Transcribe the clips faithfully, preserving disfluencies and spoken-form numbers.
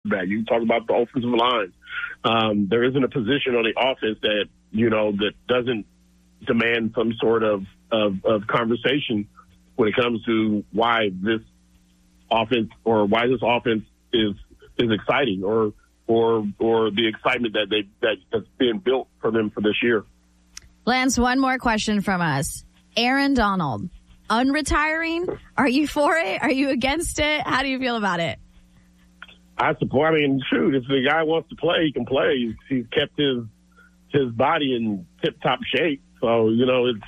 quarterback. You talk about the offensive line. Um, there isn't a position on the offense that, you know, that doesn't demand some sort of, of, of conversation when it comes to why this offense or why this offense is is exciting or or or the excitement that they that, that's being built for them for this year. Lance, one more question from us. Aaron Donald, unretiring? Are you for it? Are you against it? How do you feel about it? I support. I mean, shoot, if the guy wants to play, he can play. He's, he's kept his his body in tip-top shape. So, you know, it's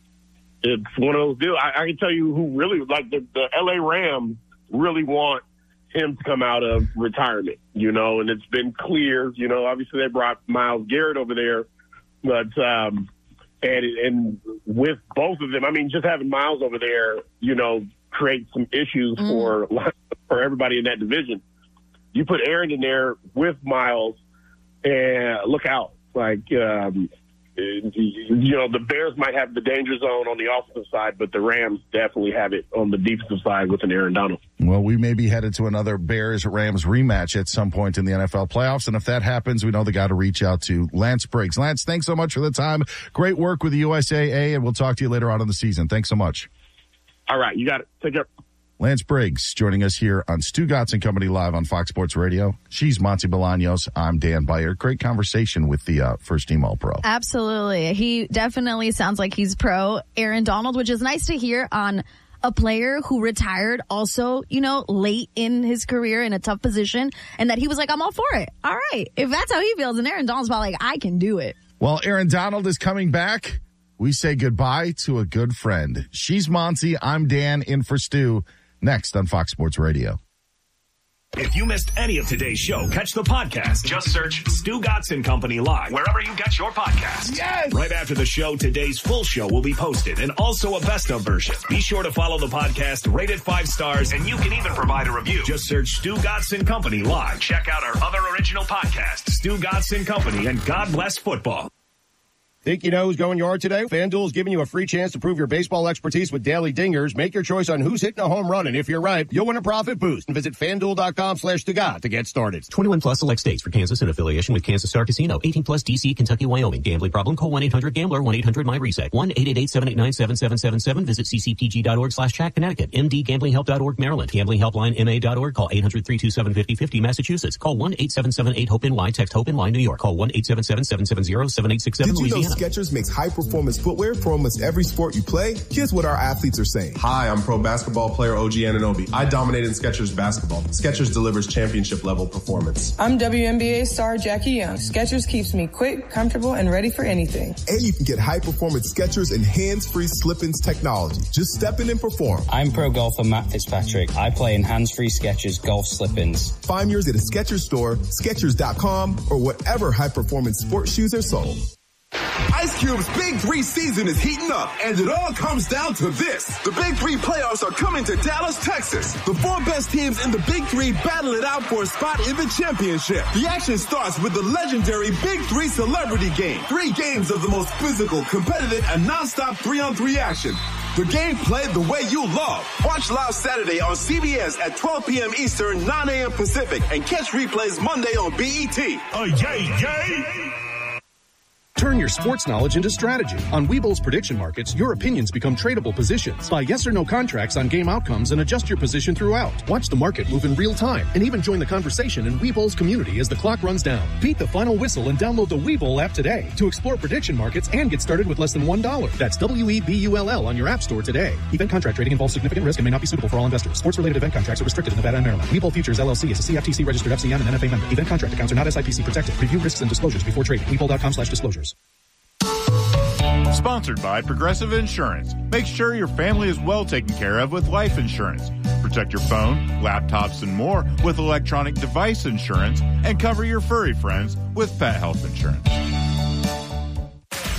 it's one of those deals. I, I can tell you who really, like the, the L A Rams really want him to come out of retirement, you know, and it's been clear, you know, obviously they brought Myles Garrett over there, but, um, and, and with both of them, I mean, just having Myles over there, you know, creates some issues mm. for, for everybody in that division. You put Aaron in there with Myles and look out. Like, um, you know, the Bears might have the danger zone on the offensive side, but the Rams definitely have it on the defensive side with an Aaron Donald. Well, we may be headed to another Bears-Rams rematch at some point in the N F L playoffs, and if that happens, we know the guy to reach out to, Lance Briggs. Lance, thanks so much for the time. Great work with the U S A A, and we'll talk to you later on in the season. Thanks so much. All right, you got it. Take care. Lance Briggs joining us here on Stugotz and Company live on Fox Sports Radio. She's Monty Bolaños. I'm Dan Beyer. Great conversation with the uh, first team All-Pro. Absolutely. He definitely sounds like he's pro Aaron Donald, which is nice to hear on a player who retired also, you know, late in his career in a tough position, and that he was like, I'm all for it. All right. If that's how he feels, and Aaron Donald's probably like, I can do it. Well, Aaron Donald is coming back. We say goodbye to a good friend. She's Monty. I'm Dan, in for Stu. Next on Fox Sports Radio. If you missed any of today's show, catch the podcast. Just search Stugotz and Company Live wherever you get your podcasts. Yes! Right after the show, today's full show will be posted and also a best of version. Be sure to follow the podcast, rate it five stars, and you can even provide a review. Just search Stugotz and Company Live. Check out our other original podcasts, Stugotz and Company and God Bless Football. Think you know who's going yard today? FanDuel is giving you a free chance to prove your baseball expertise with daily dingers. Make your choice on who's hitting a home run, and if you're right, you'll win a profit boost. And visit FanDuel.com slash Stugotz to get started. twenty-one plus select states for Kansas in affiliation with Kansas Star Casino. eighteen plus D C, Kentucky, Wyoming. Gambling problem? Call one eight hundred gambler, one eight hundred my reset. one eight eight eight, seven eight nine, seven seven seven seven. Visit ccpg.org slash chat Connecticut. m d gambling help dot org Maryland. Gambling helpline M A dot org. Call eight hundred, three two seven, five oh five oh Massachusetts. Call one eight seven seven eight, hope N Y. Text HOPE-N Y New York. Call one eight seven seven, seven seven zero, seven eight six seven Did you Louisiana. know Skechers makes high performance footwear for almost every sport you play? Here's what our athletes are saying. Hi, I'm pro basketball player O G Anunoby. I dominated Skechers basketball. Skechers delivers championship level performance. I'm W N B A star Jackie Young. Skechers keeps me quick, comfortable, and ready for anything. And you can get high performance Skechers and hands-free slip-ins technology. Just step in and perform. I'm pro golfer Matt Fitzpatrick. I play in hands-free Skechers golf slip-ins. Find yours at a Skechers store, Skechers dot com, or whatever high performance sports shoes are sold. Ice Cube's Big Three season is heating up, and it all comes down to this. The Big Three playoffs are coming to Dallas, Texas. The four best teams in the Big Three battle it out for a spot in the championship. The action starts with the legendary Big Three Celebrity Game. Three games of the most physical, competitive, and nonstop three-on-three action. The game played the way you love. Watch live Saturday on C B S at twelve p.m. Eastern, nine a.m. Pacific, and catch replays Monday on B E T. Oh, yay, yay! Turn your sports knowledge into strategy. On Webull's prediction markets, your opinions become tradable positions. Buy yes or no contracts on game outcomes and adjust your position throughout. Watch the market move in real time and even join the conversation in Webull's community as the clock runs down. Beat the final whistle and download the Webull app today to explore prediction markets and get started with less than one dollar. That's W E B U L L on your app store today. Event contract trading involves significant risk and may not be suitable for all investors. Sports-related event contracts are restricted in Nevada and Maryland. Webull Futures L L C is a C F T C-registered F C M and N F A member. Event contract accounts are not S I P C protected. Review risks and disclosures before trading. Webull.com slash disclosures. Sponsored by Progressive Insurance. Make sure your family is well taken care of with life insurance. Protect your phone, laptops, and more with electronic device insurance, and cover your furry friends with pet health insurance.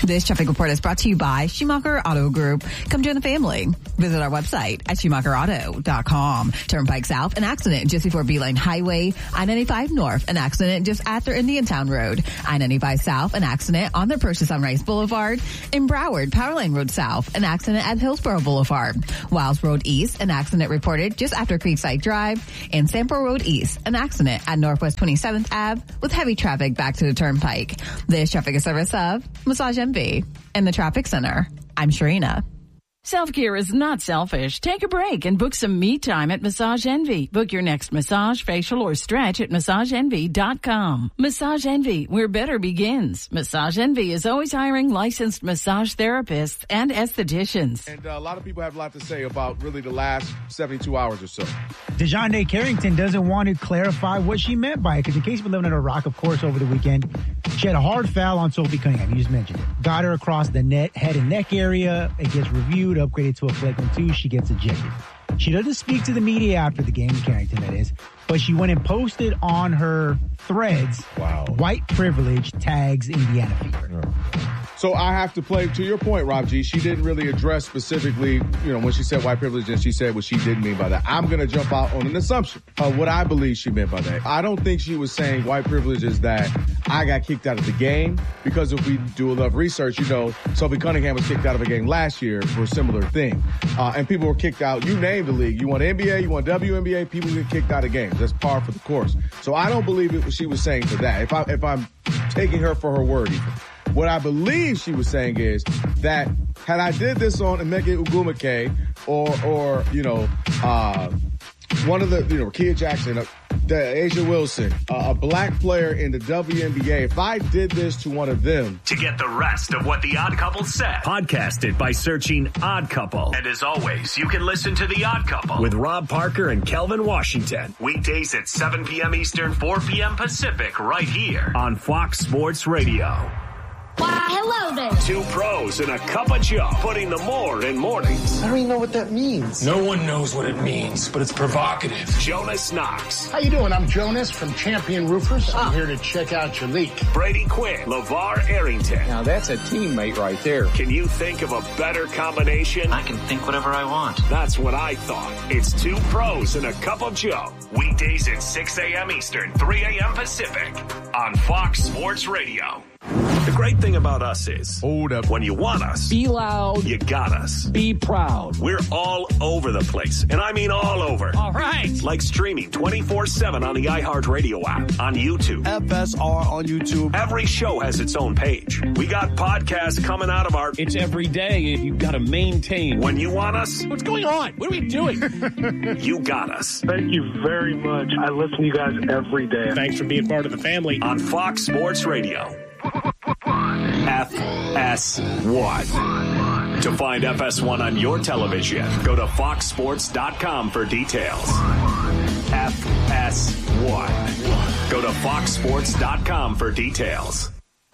This traffic report is brought to you by Schumacher Auto Group. Come join the family. Visit our website at schumacher auto dot com. Turnpike South, an accident just before Beeline Highway. I ninety-five North, an accident just after Indiantown Road. I ninety-five South, an accident on the approach to Sunrise Boulevard. In Broward, Powerline Road South, an accident at Hillsborough Boulevard. Wiles Road East, an accident reported just after Creekside Drive. And Sanford Road East, an accident at Northwest twenty-seventh Avenue with heavy traffic back to the Turnpike. This traffic is service of Massage Envy in the Traffic Center. I'm Sharina. Self-care is not selfish. Take a break and book some me time at Massage Envy. Book your next massage, facial, or stretch at massage envy dot com. Massage Envy, where better begins. Massage Envy is always hiring licensed massage therapists and estheticians. And uh, a lot of people have a lot to say about really the last seventy-two hours or so. DeJounte Carrington doesn't want to clarify what she meant by it, because in case you've been living under a rock, of course, over the weekend, she had a hard foul on Sophie Cunningham. You just mentioned it. Got her across the net, head and neck area. It gets reviewed, upgraded to a flagrant two. She gets ejected. She doesn't speak to the media after the game, Carrington, that is, but she went and posted on her threads, wow, white privilege tags Indiana Fever. Yeah. So I have to play, to your point, Rob G, she didn't really address specifically, you know, when she said white privilege, and she said what she didn't mean by that. I'm going to jump out on an assumption of what I believe she meant by that. I don't think she was saying white privilege is that I got kicked out of the game, because if we do enough research, you know, Sophie Cunningham was kicked out of a game last year for a similar thing. Uh, and people were kicked out. You name the league. You want N B A, you want W N B A, people get kicked out of games. That's par for the course. So I don't believe it was she was saying for that. If I, if I'm taking her for her word even. What I believe she was saying is that had I did this on Emeka Ugwumike or, or, you know, uh, one of the, you know, Kia Jackson, uh, Asia Wilson, uh, a black player in the W N B A, if I did this to one of them. To get the rest of what The Odd Couple said, podcast it by searching Odd Couple. And as always, you can listen to The Odd Couple with Rob Parker and Kelvin Washington. Weekdays at seven p.m. Eastern, four p.m. Pacific, right here on Fox Sports Radio. Why, hello there. Two pros and a cup of Joe, putting the more in mornings. I don't even know what that means. No one knows what it means, but it's provocative. Jonas Knox. How you doing? I'm Jonas from Champion Roofers. I'm here to check out your leak. Brady Quinn. LeVar Arrington. Now that's a teammate right there. Can you think of a better combination? I can think whatever I want. That's what I thought. It's two pros and a cup of Joe. Weekdays at six a.m. Eastern, three a.m. Pacific on Fox Sports Radio. The great thing about us is, hold up, when you want us, be loud, you got us. Be proud. We're all over the place, and I mean all over. All right. Like streaming twenty-four seven on the iHeartRadio app, on YouTube. F S R on YouTube. Every show has its own page. We got podcasts coming out of our... It's every day, and you've got to maintain. When you want us... What's going on? What are we doing? You got us. Thank you very much. I listen to you guys every day. Thanks for being part of the family. On Fox Sports Radio. F S one. To find F S one on your television, go to fox sports dot com for details. F S one. Go to fox sports dot com for details.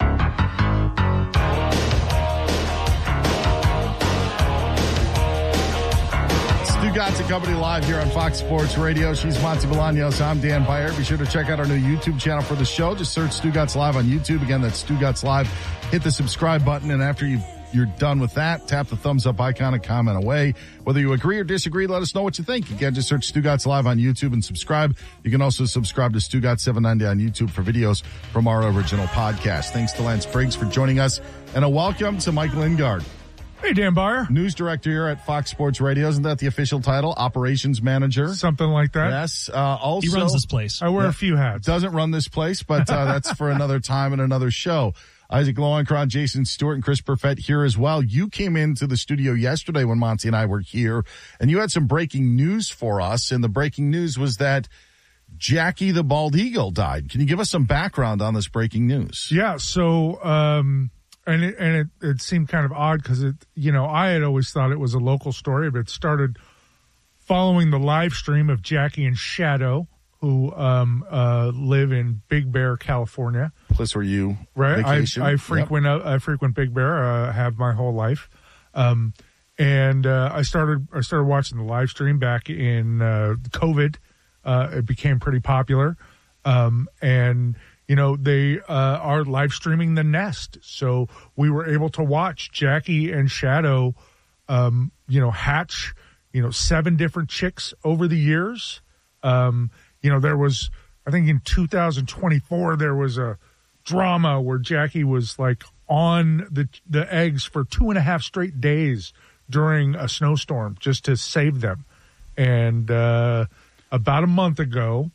Stugotz and Company live here on Fox Sports Radio. She's Monty Bolaños. I'm Dan Beyer. Be sure to check out our new YouTube channel for the show. Just search Stugotz Live on YouTube. Again, that's Stugotz Live. Hit the subscribe button, and after you've you're done with that, tap the thumbs up icon and comment away. Whether you agree or disagree, let us know what you think. Again, just search Stugotz Live on YouTube and subscribe. You can also subscribe to Stugotz seven ninety on YouTube for videos from our original podcast. Thanks to Lance Briggs for joining us, and a welcome to Mike Lingard. Hey, Dan Beyer. News director here at Fox Sports Radio. Isn't that the official title? Operations manager? Something like that. Yes. Uh, also, he runs this place. I wear yeah, a few hats. Doesn't run this place, but uh, that's for another time and another show. Isaac Lowenkron, Jason Stewart, and Chris Perfett here as well. You came into the studio yesterday when Monty and I were here, and you had some breaking news for us. And the breaking news was that Jackie the Bald Eagle died. Can you give us some background on this breaking news? Yeah. So, um, and it, and it, it seemed kind of odd because it, you know, I had always thought it was a local story, but it started following the live stream of Jackie and Shadow, who um, uh, live in Big Bear, California. Place where you right? vacation. I, I frequent yep. uh, I frequent Big Bear. Uh, have my whole life, um, and uh, I started I started watching the live stream back in uh, COVID. Uh, it became pretty popular, um, and you you know, they uh, are live streaming The Nest. So we were able to watch Jackie and Shadow, um, you know, hatch, you know, seven different chicks over the years. Um, you know, there was, I think in two thousand twenty-four, there was a drama where Jackie was like on the the eggs for two and a half straight days during a snowstorm just to save them. And uh, about a month ago,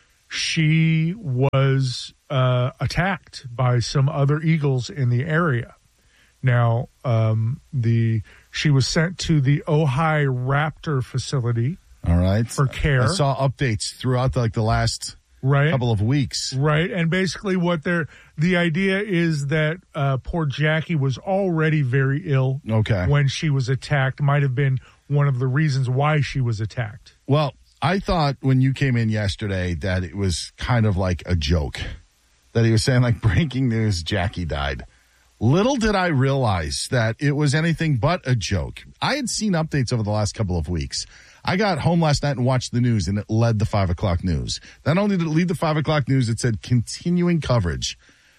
she was uh, attacked by some other eagles in the area. Now, um, the she was sent to the Ojai Raptor facility. All right. For care. I saw updates throughout the, like the last right. couple of weeks. Right. And basically what they're, the idea is that uh, poor Jackie was already very ill. Okay. When she was attacked. Might have been one of the reasons why she was attacked. Well, I thought when you came in yesterday that it was kind of like a joke. That he was saying like breaking news, Jackie died. Little did I realize that it was anything but a joke. I had seen updates over the last couple of weeks. I got home last night and watched the news, and it led the five o'clock news. Not only did it lead the five o'clock news, it said continuing coverage.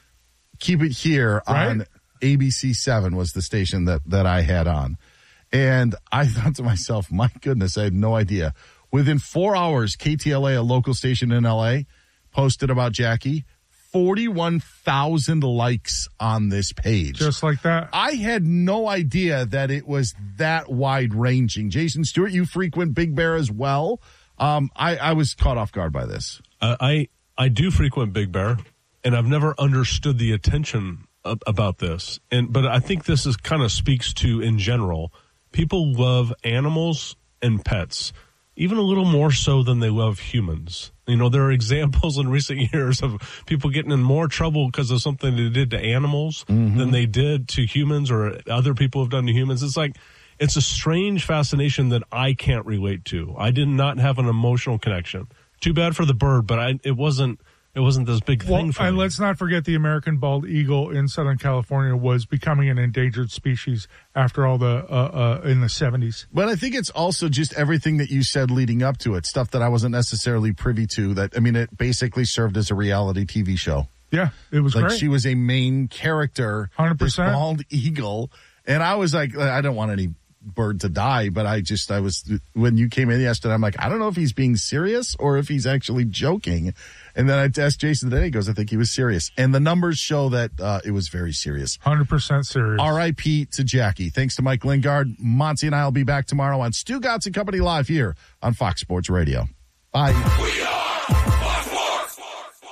Keep it here right. on A B C seven was the station that, that I had on. And I thought to myself, my goodness, I had no idea. Within four hours, K T L A, a local station in L A, posted about Jackie. forty-one thousand likes on this page. Just like that. I had no idea that it was that wide-ranging. Jason Stewart, you frequent Big Bear as well. Um, I, I was caught off guard by this. Uh, I, I do frequent Big Bear, and I've never understood the attention of, about this. And But I think this is kind of speaks to, in general, people love animals and pets, even a little more so than they love humans. You know, there are examples in recent years of people getting in more trouble because of something they did to animals mm-hmm. than they did to humans or other people have done to humans. It's like, it's a strange fascination that I can't relate to. I did not have an emotional connection. Too bad for the bird, but I, it wasn't, it wasn't this big thing well, for and me. let's not forget the American bald eagle in Southern California was becoming an endangered species after all the, uh, uh, in the seventies. But I think it's also just everything that you said leading up to it, stuff that I wasn't necessarily privy to that, I mean, it basically served as a reality T V show. Yeah, it was like great. She was a main character. one hundred percent. This bald eagle. And I was like, I don't want any bird to die, but I just, I was, when you came in yesterday, I'm like, I don't know if he's being serious or if he's actually joking. And then I asked Jason today, he goes, I think he was serious. And the numbers show that uh, it was very serious. one hundred percent serious. R I P to Jackie. Thanks to Mike Lingard. Monty and I will be back tomorrow on Stu Gotts and Company Live here on Fox Sports Radio. Bye. We are Fox Sports.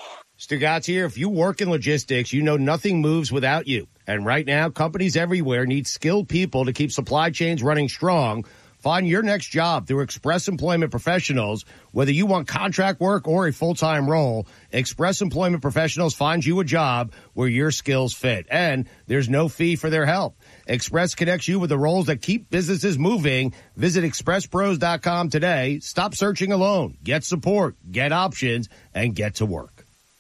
Stu Gotts here. If you work in logistics, you know nothing moves without you. And right now, companies everywhere need skilled people to keep supply chains running strong. Find your next job through Express Employment Professionals. Whether you want contract work or a full-time role, Express Employment Professionals finds you a job where your skills fit. And there's no fee for their help. Express connects you with the roles that keep businesses moving. Visit express pros dot com today. Stop searching alone. Get support, get options, and get to work.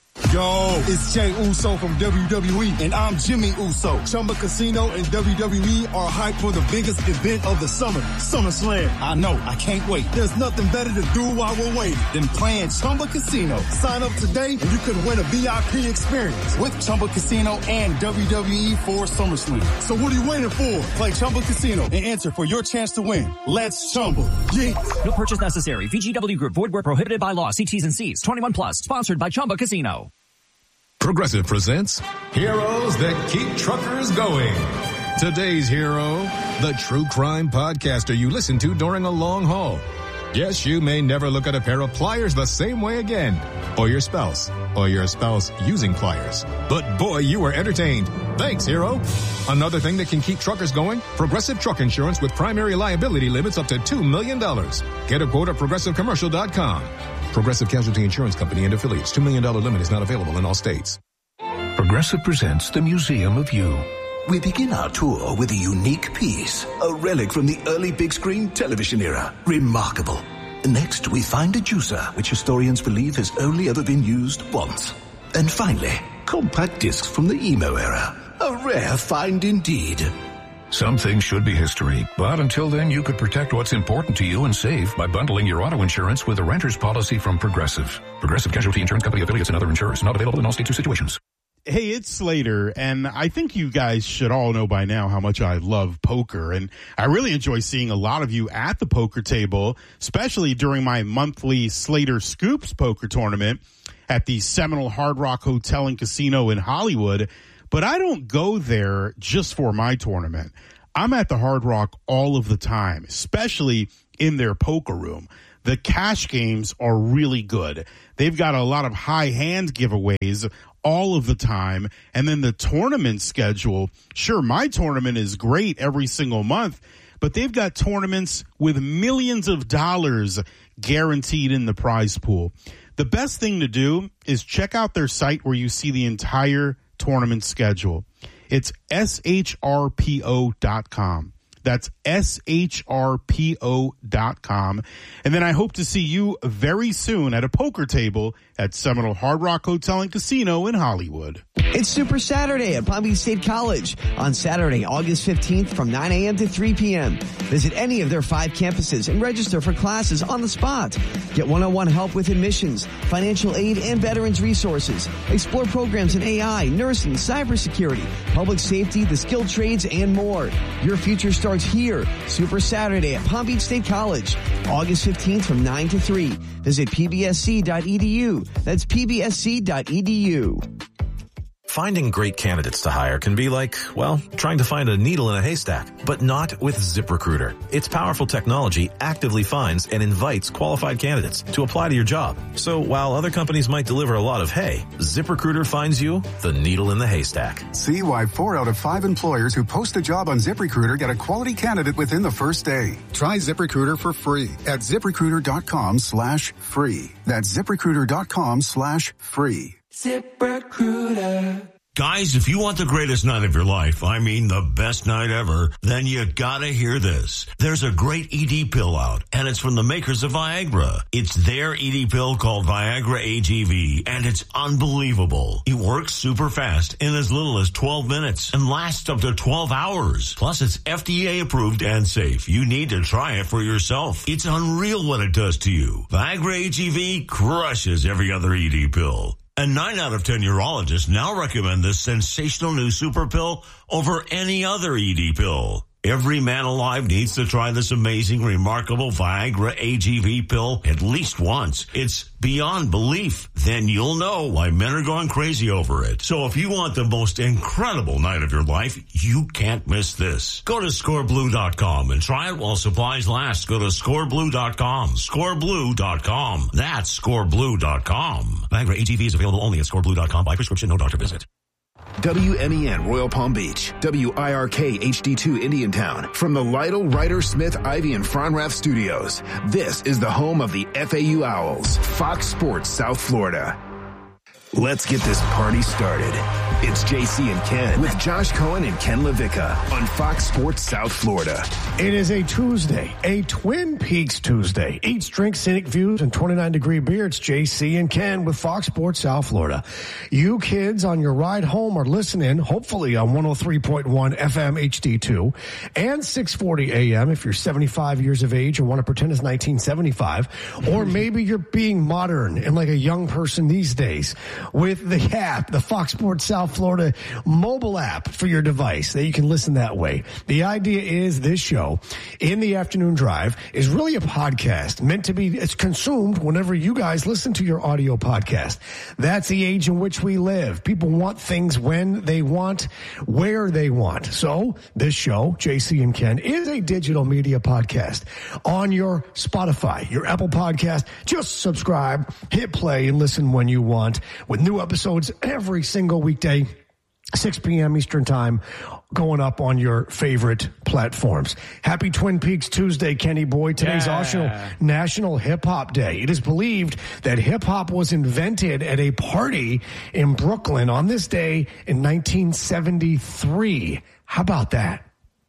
Yo, it's Jay Uso from W W E, and I'm Jimmy Uso. Chumba Casino and W W E are hyped for the biggest event of the summer, SummerSlam. I know, I can't wait. There's nothing better to do while we're waiting than playing Chumba Casino. Sign up today and you could win a V I P experience with Chumba Casino and W W E for SummerSlam. So what are you waiting for? Play Chumba Casino and enter for your chance to win. Let's Chumba. Yeah. No purchase necessary. V G W Group. Void where prohibited by law. See T's and C's. twenty-one plus. Sponsored by Chumba Casino. Progressive presents Heroes That Keep Truckers Going. Today's hero, the true crime podcaster you listen to during a long haul. Yes, you may never look at a pair of pliers the same way again. Or your spouse. Or your spouse using pliers. But boy, you were entertained. Thanks, hero. Another thing that can keep truckers going? Progressive Truck Insurance with primary liability limits up to two million dollars. Get a quote at progressive commercial dot com. Progressive Casualty Insurance Company and affiliates. two million dollars limit is not available in all states. Progressive presents the Museum of You. We begin our tour with a unique piece, a relic from the early big screen television era. Remarkable. Next, we find a juicer, which historians believe has only ever been used once. And finally, compact discs from the emo era. A rare find indeed. Some things should be history, but until then, you could protect what's important to you and save by bundling your auto insurance with a renter's policy from Progressive. Progressive Casualty Insurance Company affiliates and other insurers. Not available in all states or situations. Hey, it's Slater, and I think you guys should all know by now how much I love poker, and I really enjoy seeing a lot of you at the poker table, especially during my monthly Slater Scoops poker tournament at the Seminole Hard Rock Hotel and Casino in Hollywood. But I don't go there just for my tournament. I'm at the Hard Rock all of the time, especially in their poker room. The cash games are really good. They've got a lot of high hand giveaways all of the time. And then the tournament schedule, sure, my tournament is great every single month, but they've got tournaments with millions of dollars guaranteed in the prize pool. The best thing to do is check out their site where you see the entire tournament schedule. It's S H R P O dot com. That's S H R P O dot com. And then I hope to see you very soon at a poker table at Seminole Hard Rock Hotel and Casino in Hollywood. It's Super Saturday at Palm Beach State College on Saturday, August fifteenth from nine a.m. to three p.m. Visit any of their five campuses and register for classes on the spot. Get one-on-one help with admissions, financial aid, and veterans resources. Explore programs in A I, nursing, cybersecurity, public safety, the skilled trades, and more. Your future starts here. Super Saturday at Palm Beach State College, August fifteenth from nine to three. Visit P B S C dot E D U. That's P B S C dot E D U. Finding great candidates to hire can be like, well, trying to find a needle in a haystack, but not with ZipRecruiter. Its powerful technology actively finds and invites qualified candidates to apply to your job. So while other companies might deliver a lot of hay, ZipRecruiter finds you the needle in the haystack. See why four out of five employers who post a job on ZipRecruiter get a quality candidate within the first day. Try ZipRecruiter for free at ZipRecruiter.com slash free. That's ZipRecruiter.com slash free. ZipRecruiter. Guys, if you want the greatest night of your life, I mean the best night ever, then you gotta hear this. There's a great E D pill out, and it's from the makers of Viagra. It's their E D pill called Viagra A G V, and it's unbelievable. It works super fast in as little as twelve minutes and lasts up to twelve hours. Plus, it's F D A approved and safe. You need to try it for yourself. It's unreal what it does to you. Viagra A G V crushes every other E D pill. And nine out of ten urologists now recommend this sensational new super pill over any other E D pill. Every man alive needs to try this amazing, remarkable Viagra A G V pill at least once. It's beyond belief. Then you'll know why men are going crazy over it. So if you want the most incredible night of your life, you can't miss this. Go to score blue dot com and try it while supplies last. Go to score blue dot com. score blue dot com. That's score blue dot com. Viagra A G V is available only at score blue dot com by prescription, no doctor visit. W M E N Royal Palm Beach, W I R K H D two Indiantown. From the Lytle, Ryder, Smith, Ivy, and Fronrath studios, this is the home of the F A U Owls, Fox Sports South Florida. Let's get this party started. It's J C and Ken with Josh Cohen and Ken LaVicka on Fox Sports South Florida. It is a Tuesday, a Twin Peaks Tuesday. Eats, drinks, scenic views, and twenty-nine degree beer. It's J C and Ken with Fox Sports South Florida. You kids on your ride home are listening, hopefully on one oh three point one F M H D two and six forty A M if you're seventy-five years of age and want to pretend it's nineteen seventy-five. Or maybe you're being modern and like a young person these days with the app, the Fox Sports South Florida mobile app for your device that you can listen that way. The idea is this show in the afternoon drive is really a podcast meant to be, it's consumed whenever you guys listen to your audio podcast. That's the age in which we live. People want things when they want, where they want. So this show, J C and Ken, is a digital media podcast on your Spotify, your Apple podcast. Just subscribe, hit play, and listen when you want with new episodes every single weekday, six p.m. Eastern Time, going up on your favorite platforms. Happy Twin Peaks Tuesday, Kenny Boy. Today's Yeah. also National Hip Hop Day. It is believed that hip hop was invented at a party in Brooklyn on this day in nineteen seventy-three. How about that?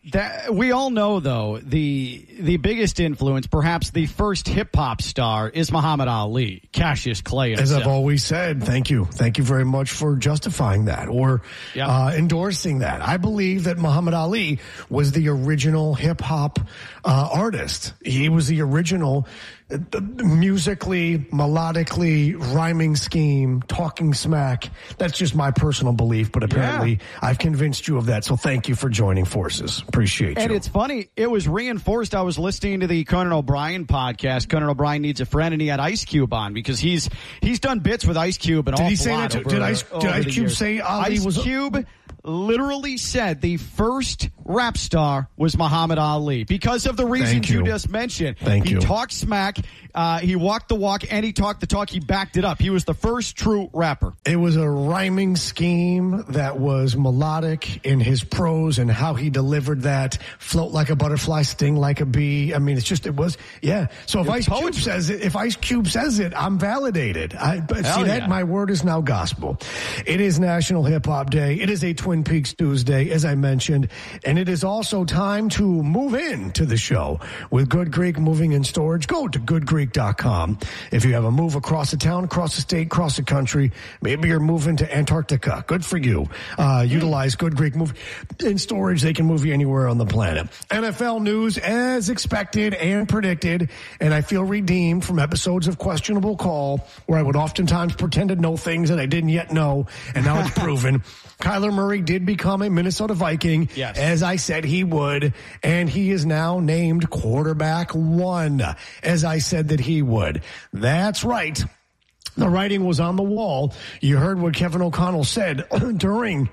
That, we all know, though, the the biggest influence, perhaps the first hip-hop star, is Muhammad Ali, Cassius Clay himself. As I've always said, thank you. Thank you very much for justifying that or yep. uh, endorsing that. I believe that Muhammad Ali was the original hip-hop uh, artist. He was the original uh, musically, melodically, rhyming scheme, talking smack. That's just my personal belief, but apparently yeah. I've convinced you of that, so thank you for joining forces. Appreciate you. And it's funny, it was reinforced. I was listening to the Conan O'Brien podcast. Conan O'Brien Needs a Friend, and he had Ice Cube on because he's he's done bits with Ice Cube and all. Did he say that? Over, did Ice, did Ice Cube years. say Ali Ice was Ice Cube literally said the first rap star was Muhammad Ali because of the reasons you. you just mentioned. Thank he you. He talked smack, uh, he walked the walk, and he talked the talk. He backed it up. He was the first true rapper. It was a rhyming scheme that was melodic in his prose and how he delivered that. Float like a butterfly, sting like a bee. I mean, it's just, it was, yeah. So if Your Ice poetry. Cube says it, if Ice Cube says it, I'm validated. I but Hell see yeah. that my word is now gospel. It is National Hip Hop Day. It is a Twin Peaks Tuesday, as I mentioned, and it is also time to move in to the show with Good Greek Moving and Storage. Go to good greek dot com. If you have a move across the town, across the state, across the country, maybe you're moving to Antarctica. Good for you. Uh, utilize Good Greek Moving and Storage. They can move you anywhere on the planet. N F L news as expected and predicted, and I feel redeemed from episodes of Questionable Call where I would oftentimes pretend to know things that I didn't yet know, and now it's proven. Kyler Murray did become a Minnesota Viking, yes. as I said he would, and he is now named quarterback one, as I said that he would. That's right. The writing was on the wall. You heard what Kevin O'Connell said during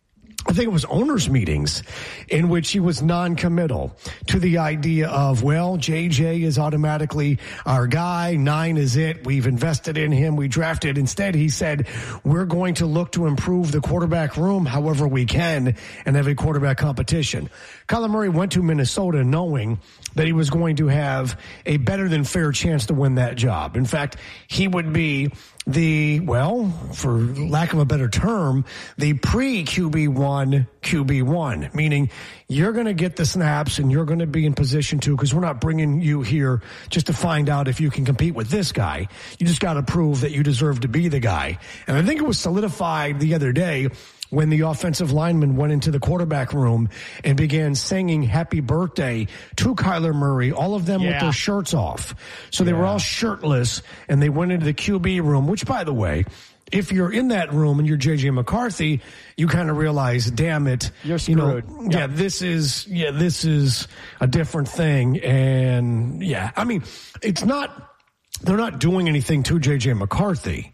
I think it was owners' meetings in which he was non-committal to the idea of, well, J J is automatically our guy. Nine is it. We've invested in him. We drafted. Instead, he said, we're going to look to improve the quarterback room however we can and have a quarterback competition. Kyler Murray went to Minnesota knowing that he was going to have a better than fair chance to win that job. In fact, he would be the, well, for lack of a better term, the pre-Q B one Q B one, meaning you're going to get the snaps and you're going to be in position to, because we're not bringing you here just to find out if you can compete with this guy. You just got to prove that you deserve to be the guy. And I think it was solidified the other day when the offensive lineman went into the quarterback room and began singing happy birthday to Kyler Murray, all of them yeah. with their shirts off. So they yeah. were all shirtless, and they went into the Q B room, which, by the way, if you're in that room and you're J J McCarthy, you kind of realize, damn it, you're screwed. You know, yeah, this is, yeah, this is a different thing. And yeah, I mean, it's not, they're not doing anything to J J McCarthy,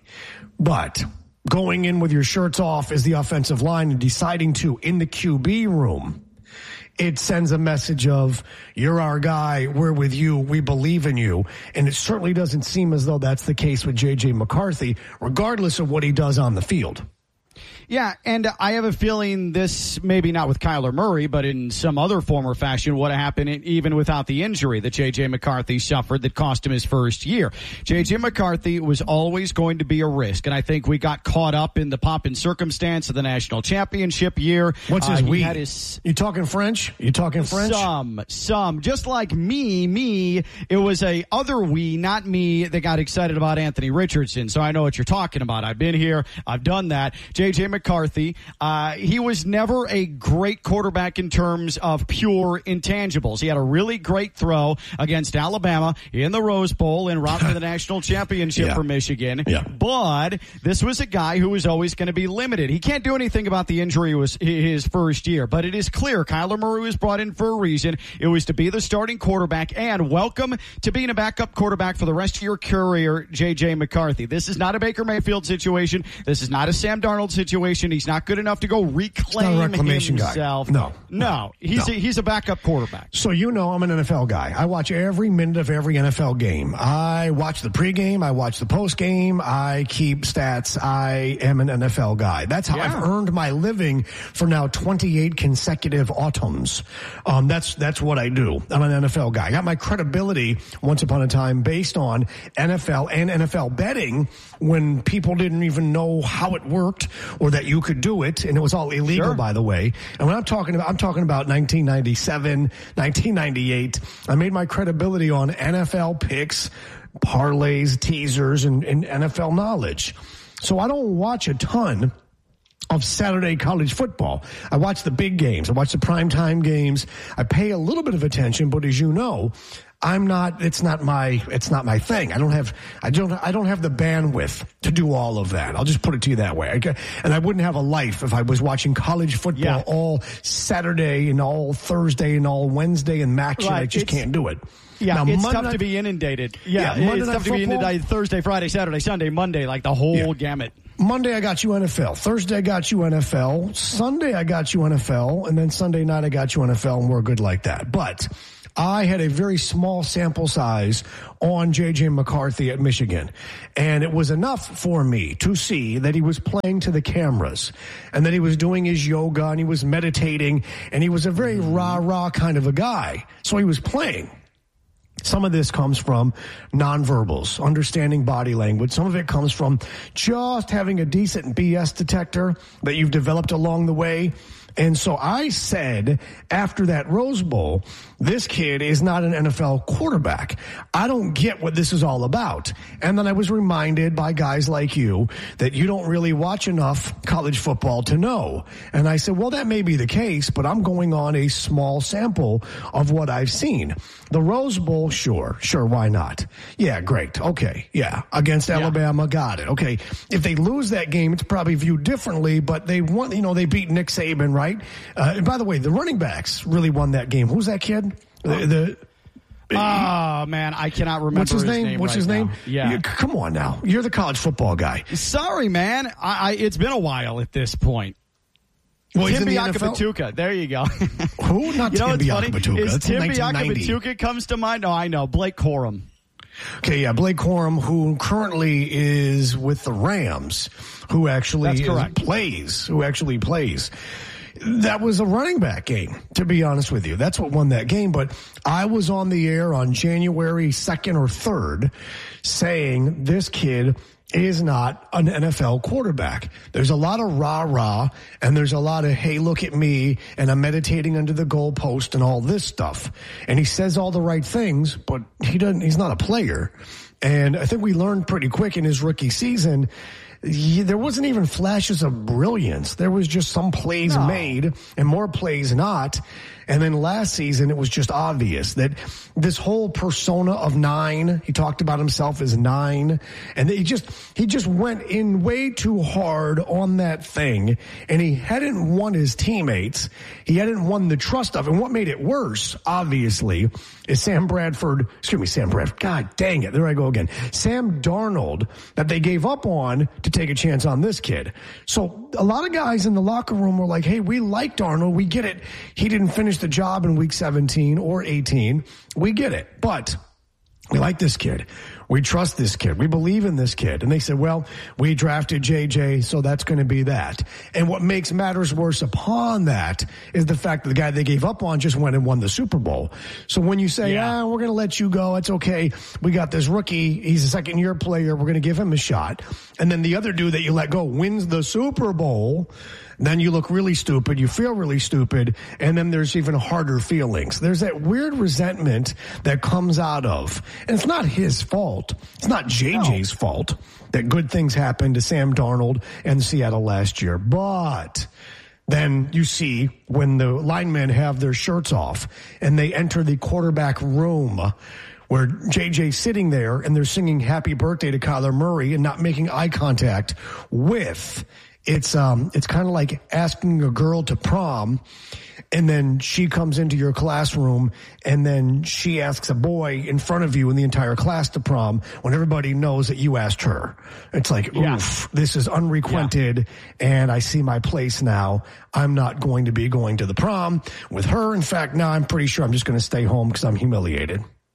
but going in with your shirts off as the offensive line and deciding to in the Q B room, it sends a message of, you're our guy, we're with you, we believe in you. And it certainly doesn't seem as though that's the case with J J McCarthy, regardless of what he does on the field. Yeah, and I have a feeling this, maybe not with Kyler Murray, but in some other form or fashion, would have happened even without the injury that J J McCarthy suffered that cost him his first year. J J McCarthy was always going to be a risk, and I think we got caught up in the pomp and circumstance of the national championship year. What's his uh, we? His, you talking French? You talking French? Some, some. Just like me, me, it was a other we, not me, that got excited about Anthony Richardson, so I know what you're talking about. I've been here. I've done that. J J McCarthy, uh, he was never a great quarterback in terms of pure intangibles. He had a really great throw against Alabama in the Rose Bowl en route to the national championship yeah. for Michigan. Yeah. But this was a guy who was always going to be limited. He can't do anything about the injury was his first year, but it is clear Kyler Murray was brought in for a reason. It was to be the starting quarterback, and welcome to being a backup quarterback for the rest of your career, J J McCarthy. This is not a Baker Mayfield situation. This is not a Sam Darnold situation. He's not good enough to go reclaim not a reclamation himself. Guy. No. No. He's, no. A, he's a backup quarterback. So you know I'm an N F L guy. I watch every minute of every N F L game. I watch the pregame. I watch the postgame. I keep stats. I am an N F L guy. That's how yeah. I've earned my living for now twenty-eight consecutive autumns. Um, that's, that's what I do. I'm an N F L guy. I got my credibility once upon a time based on N F L and N F L betting when people didn't even know how it worked or or that you could do it, and it was all illegal, Sure. by the way. And when I'm talking about, I'm talking about nineteen ninety-seven, nineteen ninety-eight. I made my credibility on N F L picks, parlays, teasers, and, and N F L knowledge. So I don't watch a ton of Saturday college football. I watch the big games. I watch the primetime games. I pay a little bit of attention, but as you know, I'm not, it's not my, it's not my thing. I don't have, I don't, I don't have the bandwidth to do all of that. I'll just put it to you that way. I, and I wouldn't have a life if I was watching college football Yeah. all Saturday and all Thursday and all Wednesday and action. Right. I just It's- can't do it. Yeah, Now, it's Monday tough night- to be inundated. Yeah, Yeah, Monday it's Night tough to be Football- inundated Thursday, Friday, Saturday, Sunday, Monday, like the whole Yeah. gamut. Monday, I got you N F L. Thursday, I got you N F L. Sunday, I got you N F L. And then Sunday night, I got you N F L, and we're good like that. But I had a very small sample size on J J McCarthy at Michigan. And it was enough for me to see that he was playing to the cameras and that he was doing his yoga and he was meditating and he was a very rah-rah kind of a guy. So he was playing. Some of this comes from nonverbals, understanding body language. Some of it comes from just having a decent B S detector that you've developed along the way. And so I said after that Rose Bowl, this kid is not an N F L quarterback. I don't get what this is all about. And then I was reminded by guys like you that you don't really watch enough college football to know. And I said, well, that may be the case, but I'm going on a small sample of what I've seen. The Rose Bowl, sure, sure, why not? Yeah, great. Okay, yeah, against Alabama, got it. Okay, if they lose that game, it's probably viewed differently, but they won, you know, they beat Nick Saban, right? Uh, and by the way, the running backs really won that game. Who's that kid? The, the Oh, man, I cannot remember What's his, name? name What's right his name? now. Yeah. You- come on now. You're the college football guy. Sorry, man. I, I, it's been a while at this point. Well, he's Tim in the N F L? Biakabatuka. There you go. Who? Not you know Tim what's funny? Biakabatuka. Is That's Tim nineteen ninety. Biakabatuka comes to mind? No, I know. Blake Corum. Okay, yeah, Blake Corum, who currently is with the Rams, who actually That's is- correct. plays, who actually plays. That was a running back game, to be honest with you. That's what won that game. But I was on the air on January second or third saying this kid is not an N F L quarterback. There's a lot of rah-rah, and there's a lot of, hey, look at me, and I'm meditating under the goalpost and all this stuff. And he says all the right things, but he doesn't, he's not a player. And I think we learned pretty quick in his rookie season, he, there wasn't even flashes of brilliance. There was just some plays No. made and more plays not. And then last season, it was just obvious that this whole persona of nine, he talked about himself as nine, and he just, he just went in way too hard on that thing, and he hadn't won his teammates. He hadn't won the trust of, and what made it worse, obviously, is Sam Bradford, excuse me, Sam Bradford, God dang it, there I go again. Sam Darnold, that they gave up on to take a chance on this kid. So a lot of guys in the locker room were like, hey, we like Darnold, we get it. He didn't finish the job in week seventeen or eighteen. We get it. But we like this kid. We trust this kid. We believe in this kid. And they said, well, we drafted J J, so that's going to be that. And what makes matters worse upon that is the fact that the guy they gave up on just went and won the Super Bowl. So when you say, yeah, ah, we're going to let you go, it's okay. We got this rookie. He's a second year player. We're going to give him a shot. And then the other dude that you let go wins the Super Bowl. Then you look really stupid, you feel really stupid, and then there's even harder feelings. There's that weird resentment that comes out of, and it's not his fault. It's not J J's no. fault that good things happened to Sam Darnold and Seattle last year. But then you see when the linemen have their shirts off and they enter the quarterback room where J J's sitting there and they're singing happy birthday to Kyler Murray and not making eye contact with... It's um, it's kind of like asking a girl to prom, and then she comes into your classroom, and then she asks a boy in front of you in the entire class to prom when everybody knows that you asked her. It's like, yeah. oof, this is unrequited, yeah. and I see my place now. I'm not going to be going to the prom with her. In fact, now I'm pretty sure I'm just going to stay home because I'm humiliated.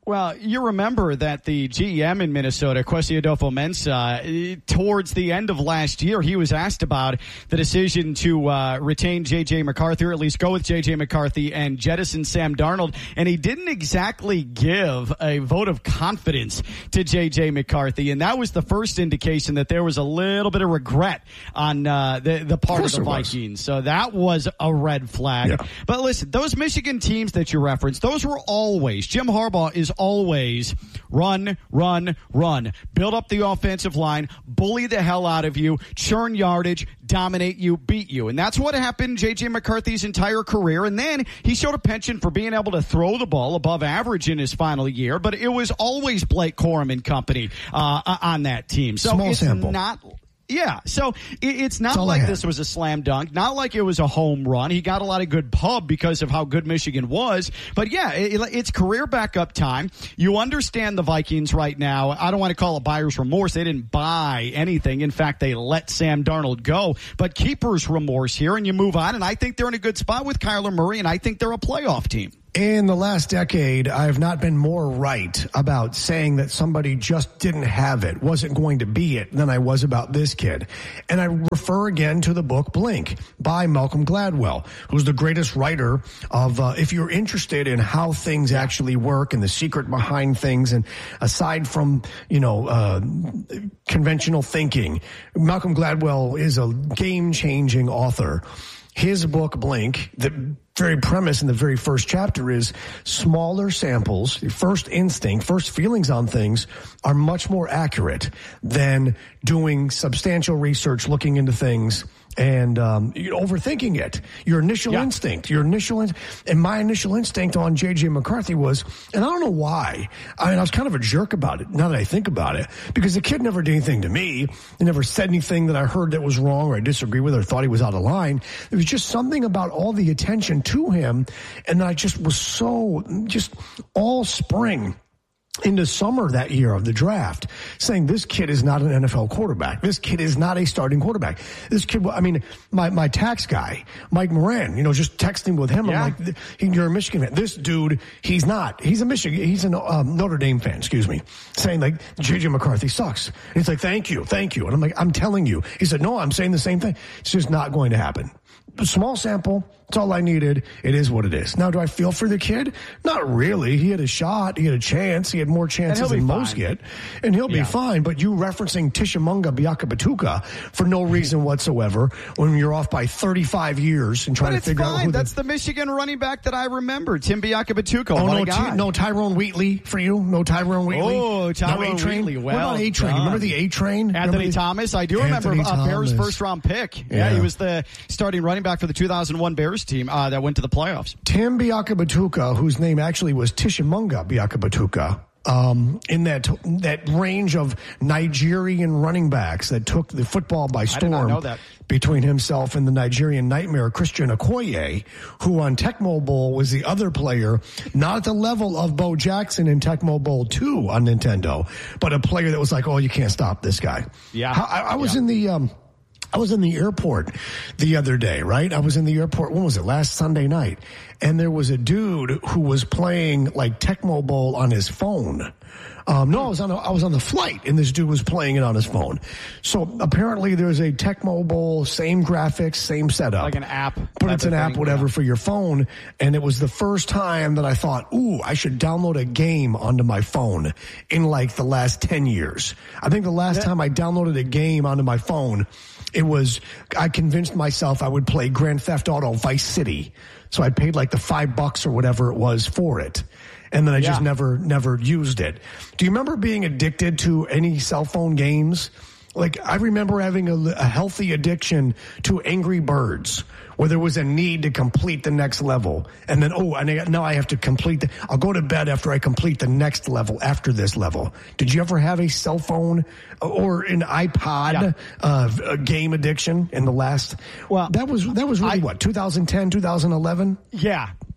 Well, you remember that the G M in Minnesota, Kwesi Adolfo-Mensah, towards the end of last year, he was asked about the decision to uh, retain J J. McCarthy, or at least go with J J. McCarthy and jettison Sam Darnold, and he didn't exactly give a vote of confidence to J J. McCarthy, and that was the first indication that there was a little bit of regret on uh, the, the part of, of the Vikings. Was. So that was a red flag. Yeah. But listen, those Michigan teams that you referenced, those were always, Jim Harbaugh is always run, run, run. Build up the offensive line, bully the hell out of you, churn yardage, dominate you, beat you. And that's what happened J J. McCarthy's entire career. And then he showed a penchant for being able to throw the ball above average in his final year. But it was always Blake Corum and company uh, on that team. So Small it's sample. not... Yeah, so it's not like this was a slam dunk, not like it was a home run. He got a lot of good pub because of how good Michigan was. But yeah, it, it's career backup time. You understand the Vikings right now. I don't want to call it buyer's remorse. They didn't buy anything. In fact, they let Sam Darnold go. But keeper's remorse here, and you move on. And I think they're in a good spot with Kyler Murray, and I think they're a playoff team. In the last decade, I have not been more right about saying that somebody just didn't have it, wasn't going to be it, than I was about this kid. And I refer again to the book Blink by Malcolm Gladwell, who's the greatest writer of, uh, if you're interested in how things actually work and the secret behind things, and aside from, you know, uh, conventional thinking, Malcolm Gladwell is a game-changing author. His book, Blink, the very premise in the very first chapter is smaller samples, first instinct, first feelings on things are much more accurate than doing substantial research, looking into things and um, overthinking it. Your initial yeah. instinct, your initial, in- and my initial instinct on J J. McCarthy was, and I don't know why, I mean, I was kind of a jerk about it, now that I think about it, because the kid never did anything to me. He never said anything that I heard that was wrong or I disagree with or thought he was out of line. There was just something about all the attention to him, and I just was so, just all spring into summer that year of the draft, saying this kid is not an N F L quarterback. This kid is not a starting quarterback. This kid, I mean, my, my tax guy, Mike Moran, you know, just texting with him. Yeah. I'm like, you're a Michigan fan. This dude, he's not. He's a Michigan, he's a um, Notre Dame fan, excuse me, saying like, J J. McCarthy sucks. And he's like, thank you, thank you. And I'm like, I'm telling you. He said, no, I'm saying the same thing. It's just not going to happen. Small sample. It's all I needed. It is what it is. Now, do I feel for the kid? Not really. He had a shot. He had a chance. He had more chances than most get. And he'll yeah. be fine. But you referencing Tishamunga Biakabatuka for no reason whatsoever when you're off by thirty-five years and trying but to figure fine. out who That's the, the Michigan running back that I remember, Tim Biakabatuka. Oh, what no, a guy. T- no Tyrone Wheatley for you? No Tyrone Wheatley? Oh, Tyrone no Wheatley. Well, what about A-Train? Remember the A-Train? Anthony the, Thomas. I do Anthony remember uh, Bears' Thomas. first-round pick. Yeah. Yeah. he was the starting running back for the two thousand one Bears team uh, that went to the playoffs. Tim Biakabatuka, whose name actually was Tishamunga Biakabatuka, um, in that that range of Nigerian running backs that took the football by storm. I did not know that. Between himself and the Nigerian nightmare Christian Okoye, who on Tecmo Bowl was the other player, not at the level of Bo Jackson in Tecmo Bowl two on Nintendo, but a player that was like, oh, you can't stop this guy. Yeah. I, I was yeah. in the... Um, I was in the airport the other day, right? I was in the airport, when was it? Last Sunday night. And there was a dude who was playing like Tecmo Bowl on his phone. Um, no, I was on a, I was on the flight and this dude was playing it on his phone. So apparently there's a Tecmo Bowl, same graphics, same setup. Like an app. But it's an app, thing, whatever, yeah. for your phone. And it was the first time that I thought, ooh, I should download a game onto my phone in like the last ten years. I think the last yeah. time I downloaded a game onto my phone, it was, I convinced myself I would play Grand Theft Auto Vice City. So I paid like the five bucks or whatever it was for it. And then I yeah. just never, never used it. Do you remember being addicted to any cell phone games? Like, I remember having a, a healthy addiction to Angry Birds, where there was a need to complete the next level. And then, oh, and I, now I have to complete the, I'll go to bed after I complete the next level after this level. Did you ever have a cell phone or an iPod yeah. uh, a game addiction in the last? Well, that was, that was really I, what, twenty ten, twenty eleven? Yeah.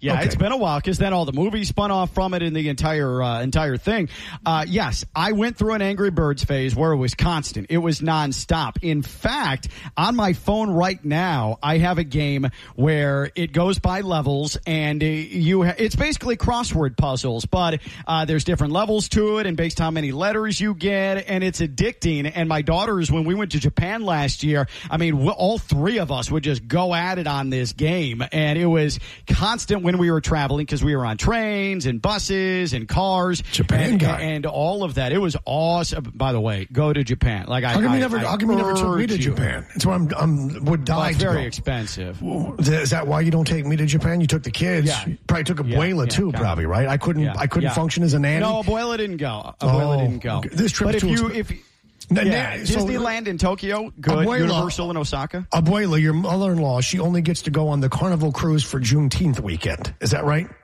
Yeah, Okay. it's been a while because then all the movies spun off from it and the entire uh, entire thing. Uh, yes, I went through an Angry Birds phase where it was constant. It was nonstop. In fact, on my phone right now, I have a game where it goes by levels and uh, you. Ha- it's basically crossword puzzles, but uh, there's different levels to it and based on how many letters you get, and it's addicting. And my daughters, when we went to Japan last year, I mean, we, all three of us would just go at it on this game, and it was constant when we were traveling because we were on trains and buses and cars. Japan and, guy. and all of that. It was awesome. By the way, go to Japan. Like I, How come I, you never? I how come you never took me to urge you. Japan? That's why I'm. I'm would die Well, it's to very go. expensive. Is that why you don't take me to Japan? You took the kids. Yeah. You probably took Yeah, Abuela yeah, too. kinda. Probably right. I couldn't. Yeah, I couldn't yeah. function as a nanny. No, Abuela didn't go. Abuela Oh, didn't go. okay. This trip but if to you exp- if N- yeah, na- so- Disneyland in Tokyo, good. Abuela- Universal in Osaka. Abuela, your mother-in-law, she only gets to go on the Carnival cruise for Juneteenth weekend. Is that right?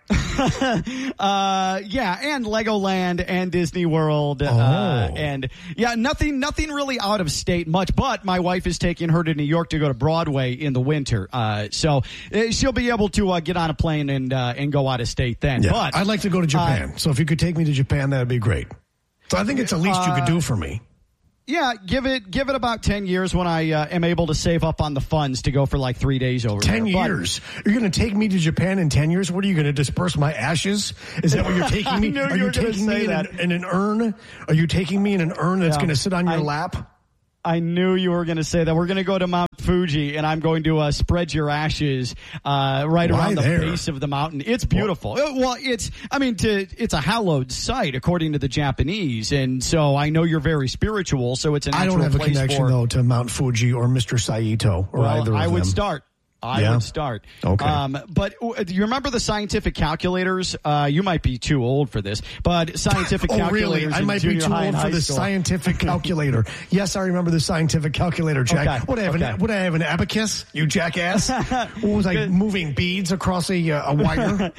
uh, yeah, and Legoland and Disney World, uh, Oh. and yeah, nothing, nothing really out of state much. But my wife is taking her to New York to go to Broadway in the winter, uh, so uh, she'll be able to uh, get on a plane and uh, and go out of state then. Yeah. But I'd like to go to Japan. Uh, so if you could take me to Japan, that'd be great. So I think it's the least you could do for me. Yeah, give it give it about ten years when I uh, am able to save up on the funds to go for like three days over Ten there. But- years. You're going to take me to Japan in ten years? What are you going to disperse my ashes? Is that what you're taking I me? knew Are you you were gonna taking say me in an, that. in an urn? Are you taking me in an urn that's Yeah. going to sit on your I- lap? I knew you were going to say that. We're going to go to Mount Fuji, and I'm going to uh, spread your ashes uh, right Why around the there? base of the mountain. It's beautiful. Uh, Well, it's I mean, to, it's a hallowed site according to the Japanese, and so I know you're very spiritual. So it's a I natural don't have a place connection, for, though, to Mount Fuji or Mister Saito or well, either of I would them. start. I Yeah? would start. Okay. Um, but uh, do you remember the scientific calculators? Uh, you might be too old for this, but scientific Oh, calculators. really? I in might be junior too high and old for high the school. scientific calculator. Yes, I remember the scientific calculator, Jack. Okay, What, I have okay. an, what, I have an abacus, you jackass? What was I, moving beads across a, uh, a wire?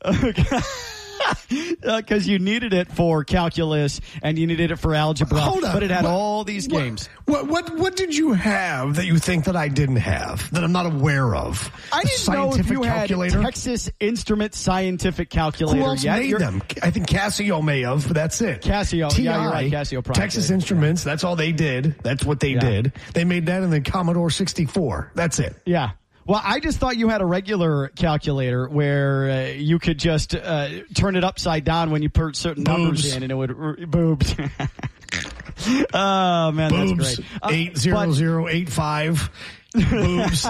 Because uh, you needed it for calculus and you needed it for algebra, Hold on. but it had What- all these what- games. What, what what did you have that you think that I didn't have, that I'm not aware of? I A didn't know if scientific you calculator? had Texas Instrument Scientific Calculator Who else yet. made You're- them? I think Casio may have, but that's it. Casio, T I, yeah, you're right, Casio probably Texas did. Instruments, that's all they did. That's what they Yeah. did. They made that in the Commodore sixty-four. That's it. Yeah. Well, I just thought you had a regular calculator where uh, you could just uh, turn it upside down when you put certain Boobs. numbers in, and it would r- boobs. Oh man, Boobs. that's great. Uh, Eight zero but- zero eight five. Boobs.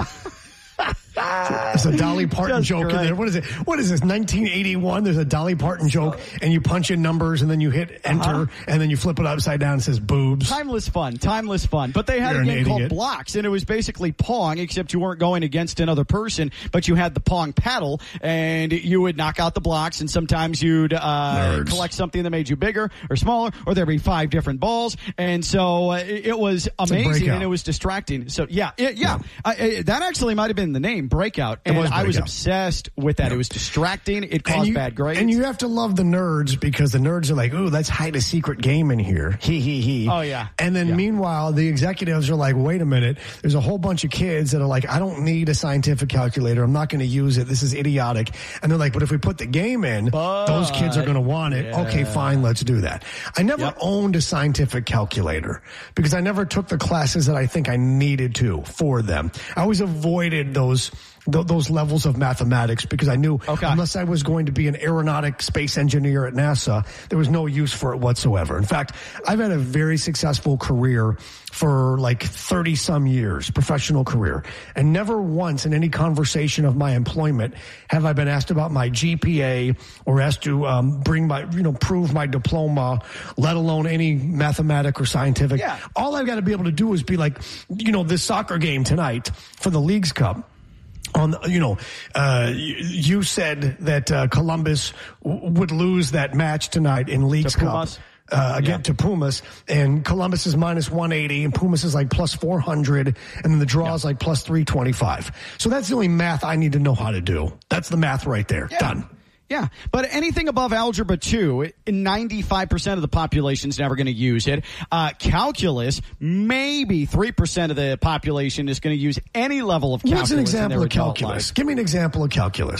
There's a Dolly Parton Just joke in great. there. What is it? What is this? nineteen eighty-one. There's a Dolly Parton joke, and you punch in numbers, and then you hit enter, Uh-huh. and then you flip it upside down. And it says boobs. Timeless fun, timeless fun. But they had You're a an game called idiot. Blocks, and it was basically Pong, except you weren't going against another person, but you had the Pong paddle, and you would knock out the blocks, and sometimes you'd uh, Nerds. collect something that made you bigger or smaller, or there'd be five different balls, and so uh, it, it was a amazing, Breakout. and it was distracting. So yeah, it, yeah, Yeah. I, I, that actually might have been the name, Breakout, and was I was Breakout. obsessed with that. It was distracting. It And caused you, bad grades. and you have to love the nerds because the nerds are like, ooh, let's hide a secret game in here. He, he, he. Oh, yeah. And then Yeah. meanwhile, the executives are like, wait a minute. There's a whole bunch of kids that are like, I don't need a scientific calculator. I'm not going to use it. This is idiotic. And they're like, but if we put the game in, those kids are going to want it. yeah. Okay, fine. Let's do that. I never Yep. owned a scientific calculator because I never took the classes that I think I needed to for them. I always avoided those th- those levels of mathematics because I knew Okay. unless I was going to be an aeronautic space engineer at NASA, there was no use for it whatsoever. In fact, I've had a very successful career for like thirty some years, professional career. And never once in any conversation of my employment have I been asked about my G P A or asked to um, bring my, you know, prove my diploma, let alone any mathematic or scientific. Yeah. All I've got to be able to do is be like, you know, this soccer game tonight for the Leagues Cup. On, you know, uh, you, you said that uh, Columbus w- would lose that match tonight in Leagues To Cup. Pumas? Uh, again, Yeah. to Pumas, and Columbus is minus one eighty, and Pumas is like plus four hundred, and then the draw is like plus three twenty-five. So that's the only math I need to know how to do. That's the math right there. Yeah. Done. Yeah, but anything above Algebra two, ninety-five percent of the population's never going to use it. Uh, calculus, maybe three percent of the population is going to use any level of calculus. What's an in example their of adult calculus? life. Give me an example of calculus.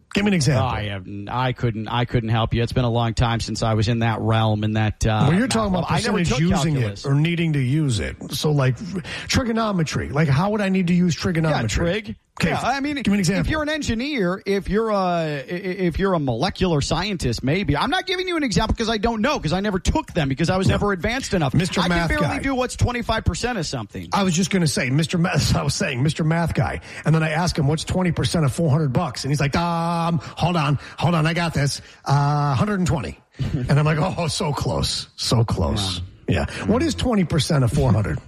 Give me an example. I have, I couldn't, I couldn't help you. It's been a long time since I was in that realm and that. Uh, well, you're talking about percentage using calculus. it or needing to use it. So, like trigonometry. Like, how would I need to use trigonometry? Yeah, trig. Okay, yeah, I mean, give me an example. If you're an engineer, if you're a, if you're a molecular scientist, maybe. I'm not giving you an example because I don't know because I never took them because I was no. never advanced enough. Mister I Math can barely guy. do what's twenty-five percent of something. I was just going to say, Mister Math, I was saying, Mister Math guy. And then I asked him, what's twenty percent of four hundred bucks? And he's like, um, hold on, hold on, I got this. Uh, one hundred twenty. And I'm like, oh, so close, so close. Yeah. yeah. What is twenty percent of four hundred?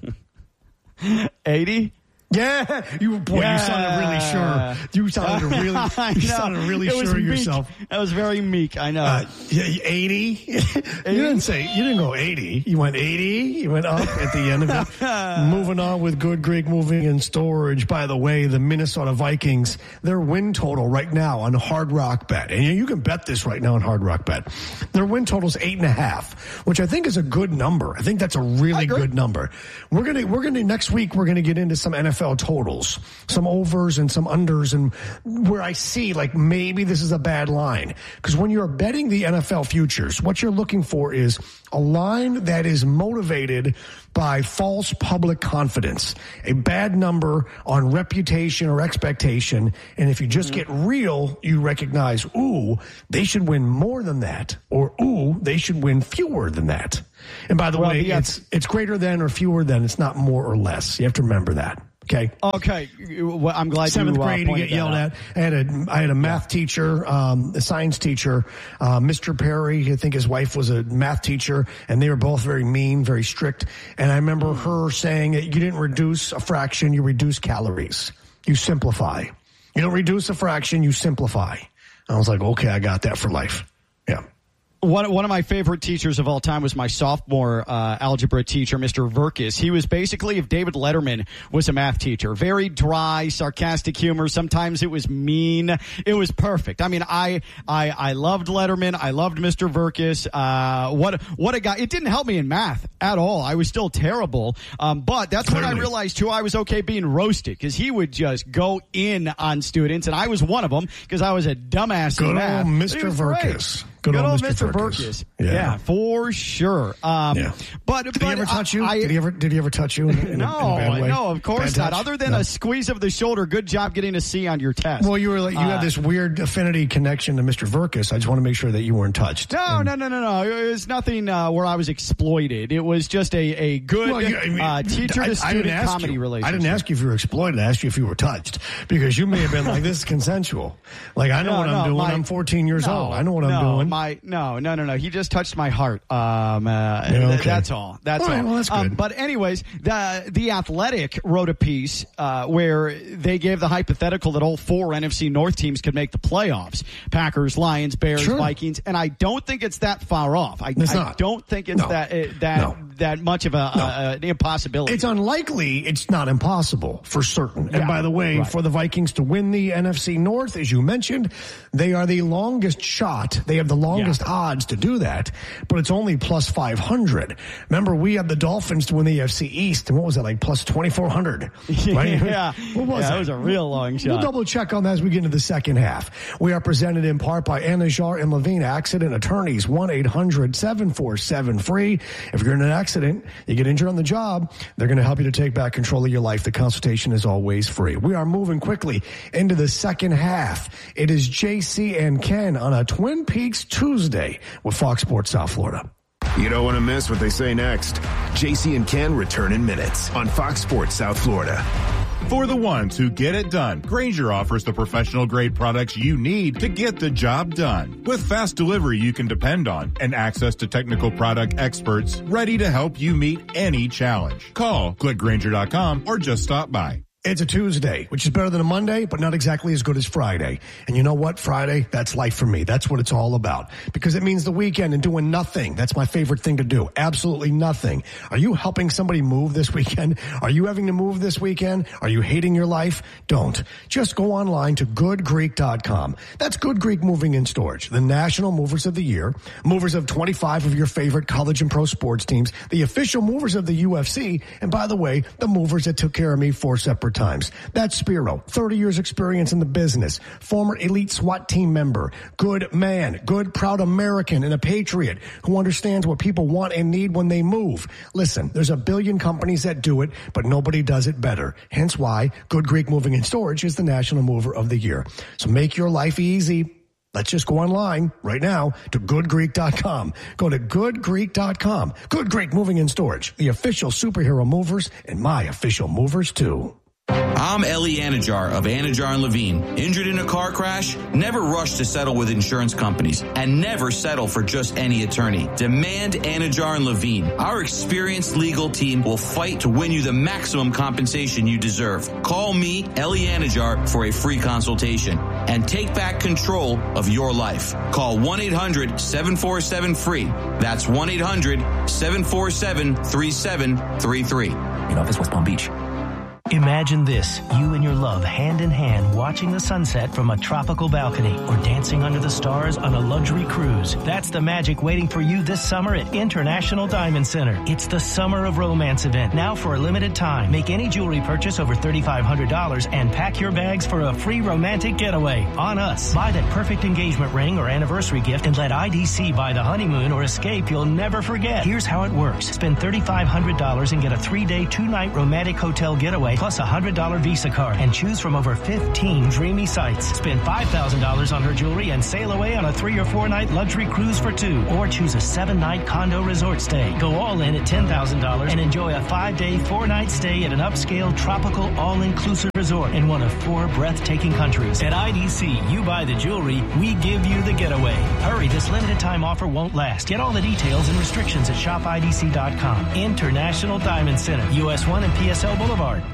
eighty? Yeah, you boy, yeah. you sounded really sure. You sounded really, you sounded really it sure was of meek. yourself. That was very meek. I know. Uh, eighty? You didn't say. You didn't go eighty. You went eighty. You went up at the end of it. Moving on with Good Greek Moving and Storage. By the way, the Minnesota Vikings, their win total right now on Hard Rock Bet, and you can bet this right now on Hard Rock Bet. Their win total is eight and a half, which I think is a good number. I think that's a really good number. We're gonna, we're gonna next week. We're gonna get into some N F L totals, some overs and some unders, and where I see like maybe this is a bad line. Because when you're betting the N F L futures, what you're looking for is a line that is motivated by false public confidence, a bad number on reputation or expectation. And if you just get real, you recognize, ooh, they should win more than that, or ooh, they should win fewer than that. And by the well, way, yeah. it's it's greater than or fewer than. It's not more or less. You have to remember that. Okay. Okay. Well, I'm glad Seventh you uh, grade, you get yelled out. at. I had a, I had a math teacher, um, a science teacher, uh, Mister Perry. I think his wife was a math teacher, and they were both very mean, very strict. And I remember her saying that you didn't reduce a fraction, you reduce calories. You simplify. You don't reduce a fraction, you simplify. I was like, okay, I got that for life. Yeah. One, one of my favorite teachers of all time was my sophomore uh, algebra teacher, Mister Verkis. He was basically if David Letterman was a math teacher. Very dry, sarcastic humor. Sometimes it was mean. It was perfect. I mean, I I, I loved Letterman. I loved Mister Verkis. Uh, what what a guy. It didn't help me in math at all. I was still terrible. Um, but that's Clearly. when I realized, too, I was okay being roasted because he would just go in on students, and I was one of them because I was a dumbass Good in math. old Mister Verkis. Good, Good old old Mister Verkis. Yeah. yeah, for sure. Um, yeah. But did but he ever touch I, you? I, did he ever? Did he ever touch you? In, in no, a, in a bad way? no, of course bad not. touch? Other than no. a squeeze of the shoulder. Good job getting a C on your test. Well, you were like, you uh, had this weird affinity connection to Mister Verkis. I just want to make sure that you weren't touched. No, and, no, no, no, no. It was nothing uh, where I was exploited. It was just a a good well, you, I mean, uh, teacher to student comedy you. relationship. I didn't ask you if you were exploited. I asked you if you were touched because you may have been like, this is consensual. Like I know no, what no, I'm doing. My, I'm fourteen years no, old. I know what no, I'm doing. My no, no, no, no. He just touched my heart. Um, uh, yeah, okay. That's all. That's all. Right, all. Well, that's good. Um, but anyways, the the Athletic wrote a piece uh, where they gave the hypothetical that all four N F C North teams could make the playoffs: Packers, Lions, Bears, sure. Vikings. And I don't think it's that far off. I, it's I not. don't think it's no. that uh, that no. that much of a, no. uh, an impossibility. It's unlikely. It's not impossible for certain. Yeah, and by the way, right. for the Vikings to win the N F C North, as you mentioned, they are the longest shot. They have the longest yeah. odds to do that, but it's only plus five hundred. Remember, we had the Dolphins to win the A F C East, and what was it, like plus twenty-four hundred? Right? yeah. What was yeah, it? That was a real long shot. We'll double check on that as we get into the second half. We are presented in part by Anajar and Levine Accident Attorneys, one eight hundred seven four seven free. If you're in an accident, you get injured on the job, they're going to help you to take back control of your life. The consultation is always free. We are moving quickly into the second half. It is J C and Ken on a Twin Peaks Tuesday with Fox Sports South Florida. You don't want to miss what they say next. J C and Ken return in minutes on Fox Sports South Florida. For the ones who get it done, Grainger offers the professional-grade products you need to get the job done. With fast delivery you can depend on and access to technical product experts ready to help you meet any challenge. Call, click Grainger dot com, or just stop by. It's a Tuesday, which is better than a Monday, but not exactly as good as Friday. And you know what? Friday, that's life for me. That's what it's all about. Because it means the weekend and doing nothing. That's my favorite thing to do. Absolutely nothing. Are you helping somebody move this weekend? Are you having to move this weekend? Are you hating your life? Don't. Just go online to good greek dot com. That's Good Greek Moving and Storage, the national movers of the year, movers of twenty-five of your favorite college and pro sports teams, the official movers of the U F C, and by the way, the movers that took care of me four separate tougher times. That's Spiro, thirty years experience in the business, former elite SWAT team member, good man, good, proud American, and a patriot who understands what people want and need when they move. Listen, there's a billion companies that do it, but nobody does it better. Hence why Good Greek Moving and Storage is the National Mover of the Year. So make your life easy. Let's just go online right now to good greek dot com. Go to good greek dot com. Good Greek Moving and Storage, the official superhero movers and my official movers too. I'm Ellie Anajar of Anajar and Levine. Injured in a car crash? Never rush to settle with insurance companies and never settle for just any attorney. Demand Anajar and Levine. Our experienced legal team will fight to win you the maximum compensation you deserve. Call me, Ellie Anajar, for a free consultation and take back control of your life. Call one eight hundred seven four seven free. That's one eight hundred seven four seven three seven three three. In office, West Palm Beach. Imagine this, you and your love hand in hand watching the sunset from a tropical balcony or dancing under the stars on a luxury cruise. That's the magic waiting for you this summer at International Diamond Center. It's the Summer of Romance event, now for a limited time. Make any jewelry purchase over three thousand five hundred dollars and pack your bags for a free romantic getaway on us. Buy that perfect engagement ring or anniversary gift and let I D C buy the honeymoon or escape you'll never forget. Here's how it works. Spend three thousand five hundred dollars and get a three-day, two-night romantic hotel getaway plus a one hundred dollars Visa card and choose from over fifteen dreamy sites. Spend five thousand dollars on her jewelry and sail away on a three or four night luxury cruise for two, or choose a seven night condo resort stay. Go all in at ten thousand dollars and enjoy a five day, four night stay at an upscale tropical all-inclusive resort in one of four breathtaking countries. At I D C, you buy the jewelry, we give you the getaway. Hurry, this limited time offer won't last. Get all the details and restrictions at shop I D C dot com. International Diamond Center, U S one and P S L Boulevard.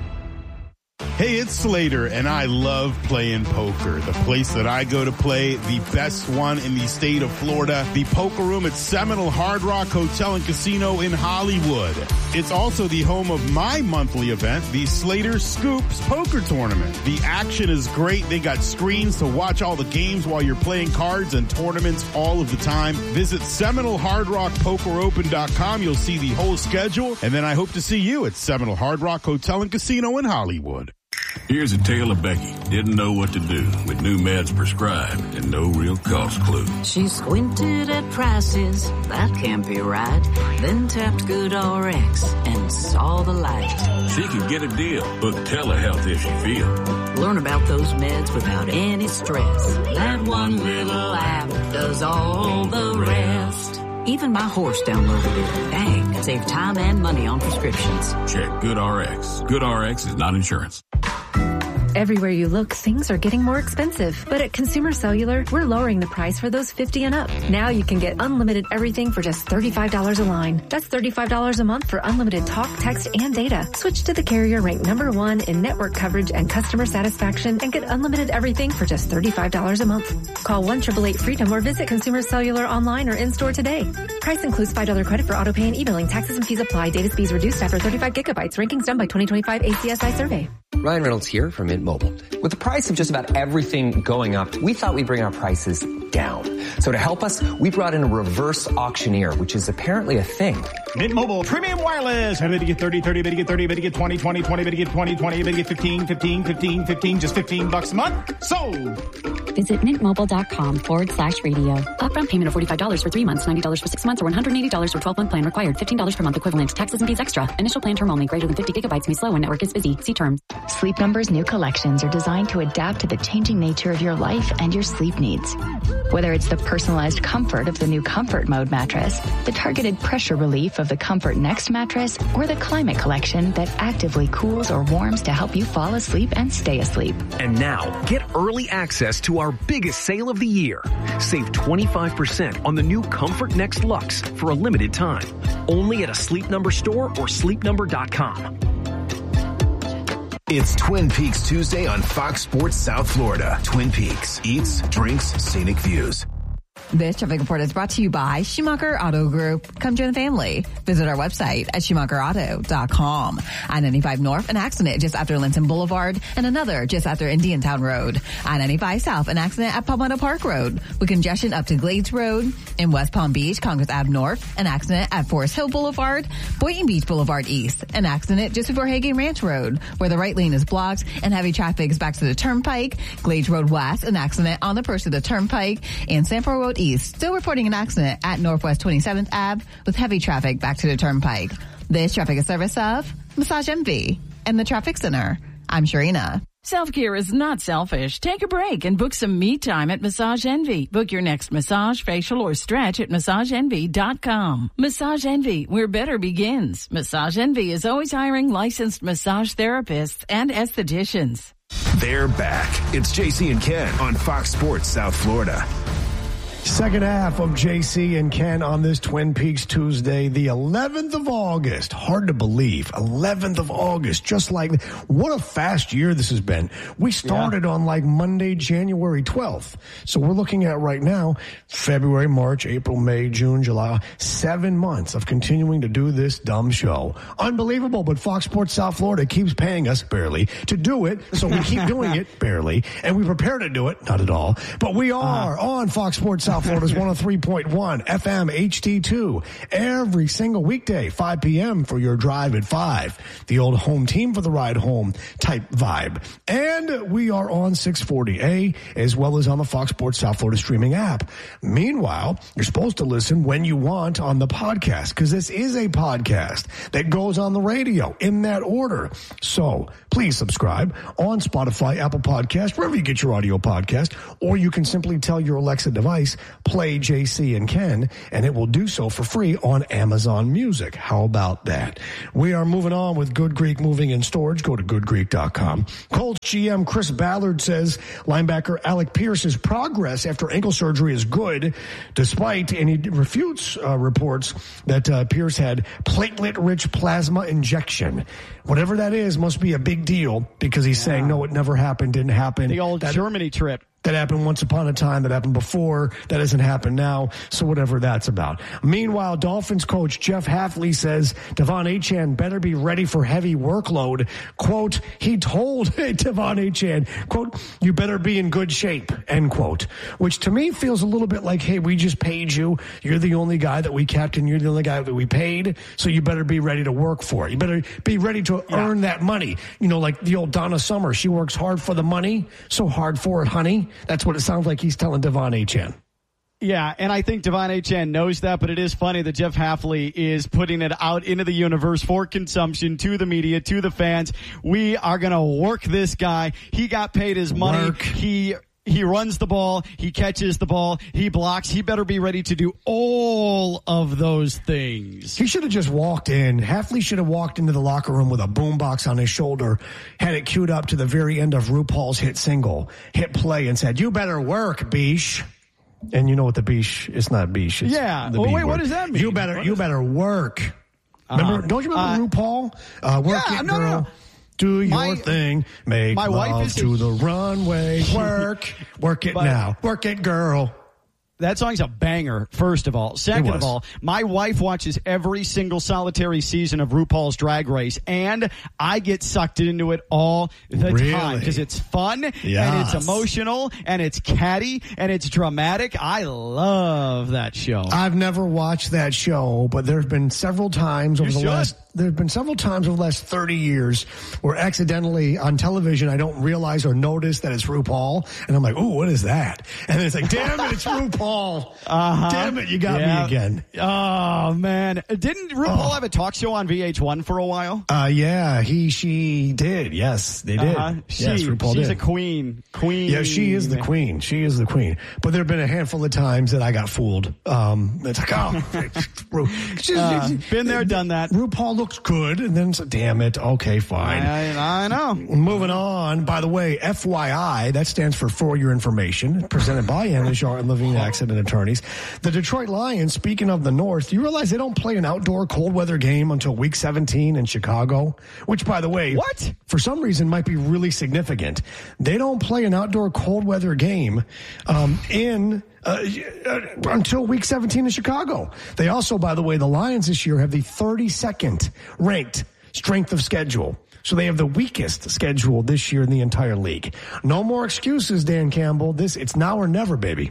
Hey, it's Slater, and I love playing poker. The place that I go to play, the best one in the state of Florida, the Poker Room at Seminole Hard Rock Hotel and Casino in Hollywood. It's also the home of my monthly event, the Slater Scoops Poker Tournament. The action is great. They got screens to watch all the games while you're playing cards and tournaments all of the time. Visit Seminole Hard Rock Poker Open dot com. You'll see the whole schedule, and then I hope to see you at Seminole Hard Rock Hotel and Casino in Hollywood. Here's a tale of Becky. Didn't know what to do with new meds prescribed and no real cost clue. She squinted at prices, that can't be right. Then tapped GoodRx and saw the light. She could get a deal. Book telehealth if she feels. Learn about those meds without any stress. That one little app does all the rest. Even my horse downloaded it. Dang, save time and money on prescriptions. Check GoodRx. GoodRx is not insurance. Everywhere you look, things are getting more expensive. But at Consumer Cellular, we're lowering the price for those fifty and up. Now you can get unlimited everything for just thirty-five dollars a line. That's thirty-five dollars a month for unlimited talk, text, and data. Switch to the carrier ranked number one in network coverage and customer satisfaction and get unlimited everything for just thirty-five dollars a month. Call one eight eight eight freedom or visit Consumer Cellular online or in-store today. Price includes five dollars credit for auto pay and e-billing. Taxes and fees apply. Data speeds reduced after thirty-five gigabytes. Rankings done by twenty twenty-five A C S I survey. Ryan Reynolds here from Mint Mobile. With the price of just about everything going up, we thought we'd bring our prices down. So to help us, we brought in a reverse auctioneer, which is apparently a thing. Mint Mobile Premium Wireless. How did you get thirty, thirty, bid you get thirty, bid you get twenty, twenty, twenty, bid you get twenty, twenty, bid you get fifteen, fifteen, fifteen, fifteen, just fifteen bucks a month? Sold! Visit mintmobile.com forward slash radio. Upfront payment of forty-five dollars for three months, ninety dollars for six months, or one hundred eighty dollars for twelve-month plan required. fifteen dollars per month equivalent. Taxes and fees extra. Initial plan term only. Greater than fifty gigabytes may slow when network is busy. See terms. Sleep Number's new collections are designed to adapt to the changing nature of your life and your sleep needs. Whether it's the personalized comfort of the new Comfort Mode mattress, the targeted pressure relief of the Comfort Next mattress, or the climate collection that actively cools or warms to help you fall asleep and stay asleep. And now, get early access to our biggest sale of the year. Save twenty-five percent on the new Comfort Next Luxe for a limited time. Only at a Sleep Number store or sleep number dot com. It's Twin Peaks Tuesday on Fox Sports South Florida. Twin Peaks. Eats, drinks, scenic views. This traffic report is brought to you by Schumacher Auto Group. Come join the family. Visit our website at schumacher auto dot com. I ninety-five North, an accident just after Linton Boulevard, and another just after Indiantown Road. I ninety-five South, an accident at Palmetto Park Road, with congestion up to Glades Road. In West Palm Beach, Congress Ave North, an accident at Forest Hill Boulevard. Boynton Beach Boulevard East, an accident just before Hagen Ranch Road, where the right lane is blocked and heavy traffic is back to the Turnpike. Glades Road West, an accident on the approach to the Turnpike. And Sanford Road East, still reporting an accident at Northwest twenty-seventh Avenue with heavy traffic back to the Turnpike. This traffic is service of Massage Envy and the Traffic Center. I'm Sharina. Self-care is not selfish. Take a break and book some me time at Massage Envy. Book your next massage, facial, or stretch at massage envy dot com. Massage Envy, where better begins. Massage Envy is always hiring licensed massage therapists and estheticians. They're back. It's J C and Ken on Fox Sports South Florida. Second half of J C and Ken on this Twin Peaks Tuesday, the eleventh of August. Hard to believe. eleventh of August. Just like, what a fast year this has been. We started yeah. on like Monday, January twelfth. So we're looking at right now, February, March, April, May, June, July. Seven months of continuing to do this dumb show. Unbelievable, but Fox Sports South Florida keeps paying us barely to do it. So we keep doing it barely. And we prepare to do it. Not at all. But we are uh, on Fox Sports South Florida's one oh three point one F M H D two every single weekday, five p.m. for your drive at five. The old home team for the ride home type vibe. And we are on six forty A as well as on the Fox Sports South Florida streaming app. Meanwhile, you're supposed to listen when you want on the podcast because this is a podcast that goes on the radio in that order. So please subscribe on Spotify, Apple Podcast, wherever you get your audio podcast, or you can simply tell your Alexa device, play J C and Ken, and it will do so for free on Amazon Music. How about that? We are moving on with Good Greek Moving and Storage. Go to good greek dot com. Colts G M Chris Ballard says linebacker Alec Pierce's progress after ankle surgery is good, despite, and he refutes uh, reports that uh, Pierce had platelet-rich plasma injection. Whatever that is must be a big deal because he's yeah. saying, no, it never happened, didn't happen. The old that, Germany trip. That happened once upon a time, that happened before, that doesn't happen now, so whatever that's about. Meanwhile, Dolphins coach Jeff Hafley says Devon Achane better be ready for heavy workload. Quote, he told Devon Achane, quote, you better be in good shape, end quote. Which to me feels a little bit like, hey, we just paid you. You're the only guy that we kept and you're the only guy that we paid, so you better be ready to work for it. You better be ready to yeah. earn that money. You know, like the old Donna Summer, she works hard for the money, so hard for it, honey. That's what it sounds like he's telling Devon Achane. Yeah, and I think Devon Achane knows that, but it is funny that Jeff Hafley is putting it out into the universe for consumption, to the media, to the fans. We are going to work this guy. He got paid his money. Work. He... He runs the ball. He catches the ball. He blocks. He better be ready to do all of those things. He should have just walked in. Hafley should have walked into the locker room with a boombox on his shoulder, had it queued up to the very end of RuPaul's hit single, hit play, and said, you better work, Beesh. And you know what the Beesh, it's not Beesh. It's yeah. The well, B wait, word. What does that mean? You better, what you is- better work. Remember, uh, don't you remember uh, RuPaul? Uh, work yeah, it, no, girl. no, no. Do your my, thing. Make my love wife is to a, the runway. Work. Work it but, now. Work it, girl. That song's a banger, first of all. Second of all, my wife watches every single solitary season of RuPaul's Drag Race, and I get sucked into it all the really? time because it's fun, yes. and it's emotional, and it's catty, and it's dramatic. I love that show. I've never watched that show, but there have been several times over you the should. last there have been several times over the last thirty years where accidentally on television I don't realize or notice that it's RuPaul, and I'm like, ooh, what is that? And then it's like, damn it, it's RuPaul. Uh-huh. Damn it, you got yeah. me again. Oh, man. Didn't RuPaul oh. have a talk show on V H one for a while? Uh, yeah, he, she did. Yes, they did. Uh-huh. She, yes, RuPaul she's did. a queen. Queen. Yeah, she is the queen. She is the queen. But there have been a handful of times that I got fooled. Um, it's like, oh, uh, been there, done that. RuPaul looks good, and then it's like, damn it. Okay, fine. I, I know. Moving on. By the way, F Y I, that stands for For Your Information, presented by Anajar and Levine Accident Attorneys. The Detroit Lions, speaking of the North, you realize they don't play an outdoor cold weather game until week seventeen in Chicago? Which, by the way, what? For some reason might be really significant. They don't play an outdoor cold weather game um, in Uh, uh, until week seventeen in Chicago. They also, by the way, the Lions this year have the thirty-second ranked strength of schedule. So they have the weakest schedule this year in the entire league. No more excuses, Dan Campbell. This it's now or never, baby.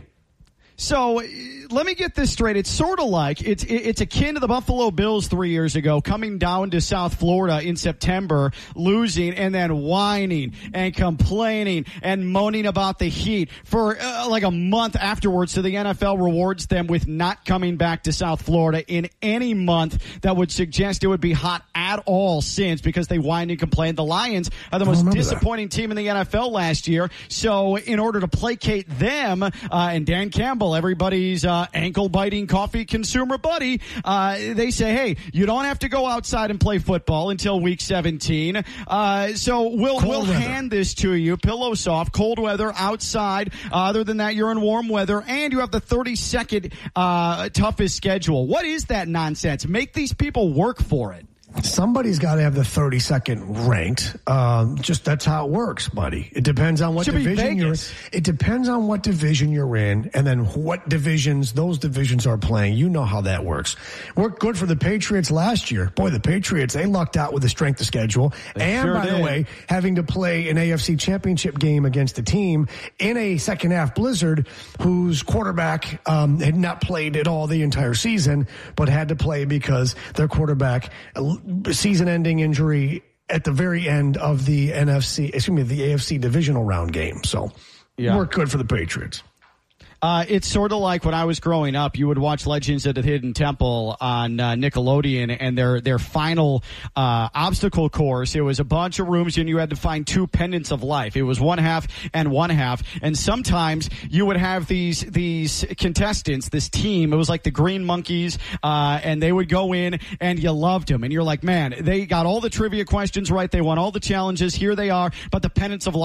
So let me get this straight. It's sort of like it's it's akin to the Buffalo Bills three years ago, coming down to South Florida in September, losing, and then whining and complaining and moaning about the heat for uh, like a month afterwards. So the N F L rewards them with not coming back to South Florida in any month that would suggest it would be hot at all since, because they whined and complained. The Lions are the most disappointing that. team in the N F L last year. So in order to placate them, uh, and Dan Campbell, everybody's uh, ankle-biting coffee consumer buddy, uh, they say, hey, you don't have to go outside and play football until week seventeen. Uh, so we'll, we'll hand this to you, pillow soft, cold weather, outside. Uh, other than that, you're in warm weather, and you have the thirty-second uh, toughest schedule. What is that nonsense? Make these people work for it. Somebody's got to have the thirty-second ranked. Um, just that's how it works, buddy. It depends on what Should division you're in. It depends on what division you're in, and then what divisions those divisions are playing. You know how that works. Worked good for the Patriots last year. Boy, the Patriots, they lucked out with the strength of schedule. They and sure by did. the way, having to play an A F C championship game against a team in a second half blizzard whose quarterback um, had not played at all the entire season, but had to play because their quarterback season-ending injury at the very end of the N F C, excuse me, the A F C divisional round game. So, yeah. Worked good for the Patriots. Uh, it's sort of like when I was growing up, you would watch Legends of the Hidden Temple on uh, Nickelodeon, and their their final uh, obstacle course, it was a bunch of rooms, and you had to find two pendants of life. It was one half and one half, and sometimes you would have these these contestants, this team. It was like the Green Monkeys, uh, and they would go in, and you loved them, and you're like, man, they got all the trivia questions right. They won all the challenges. Here they are, but the pendants of life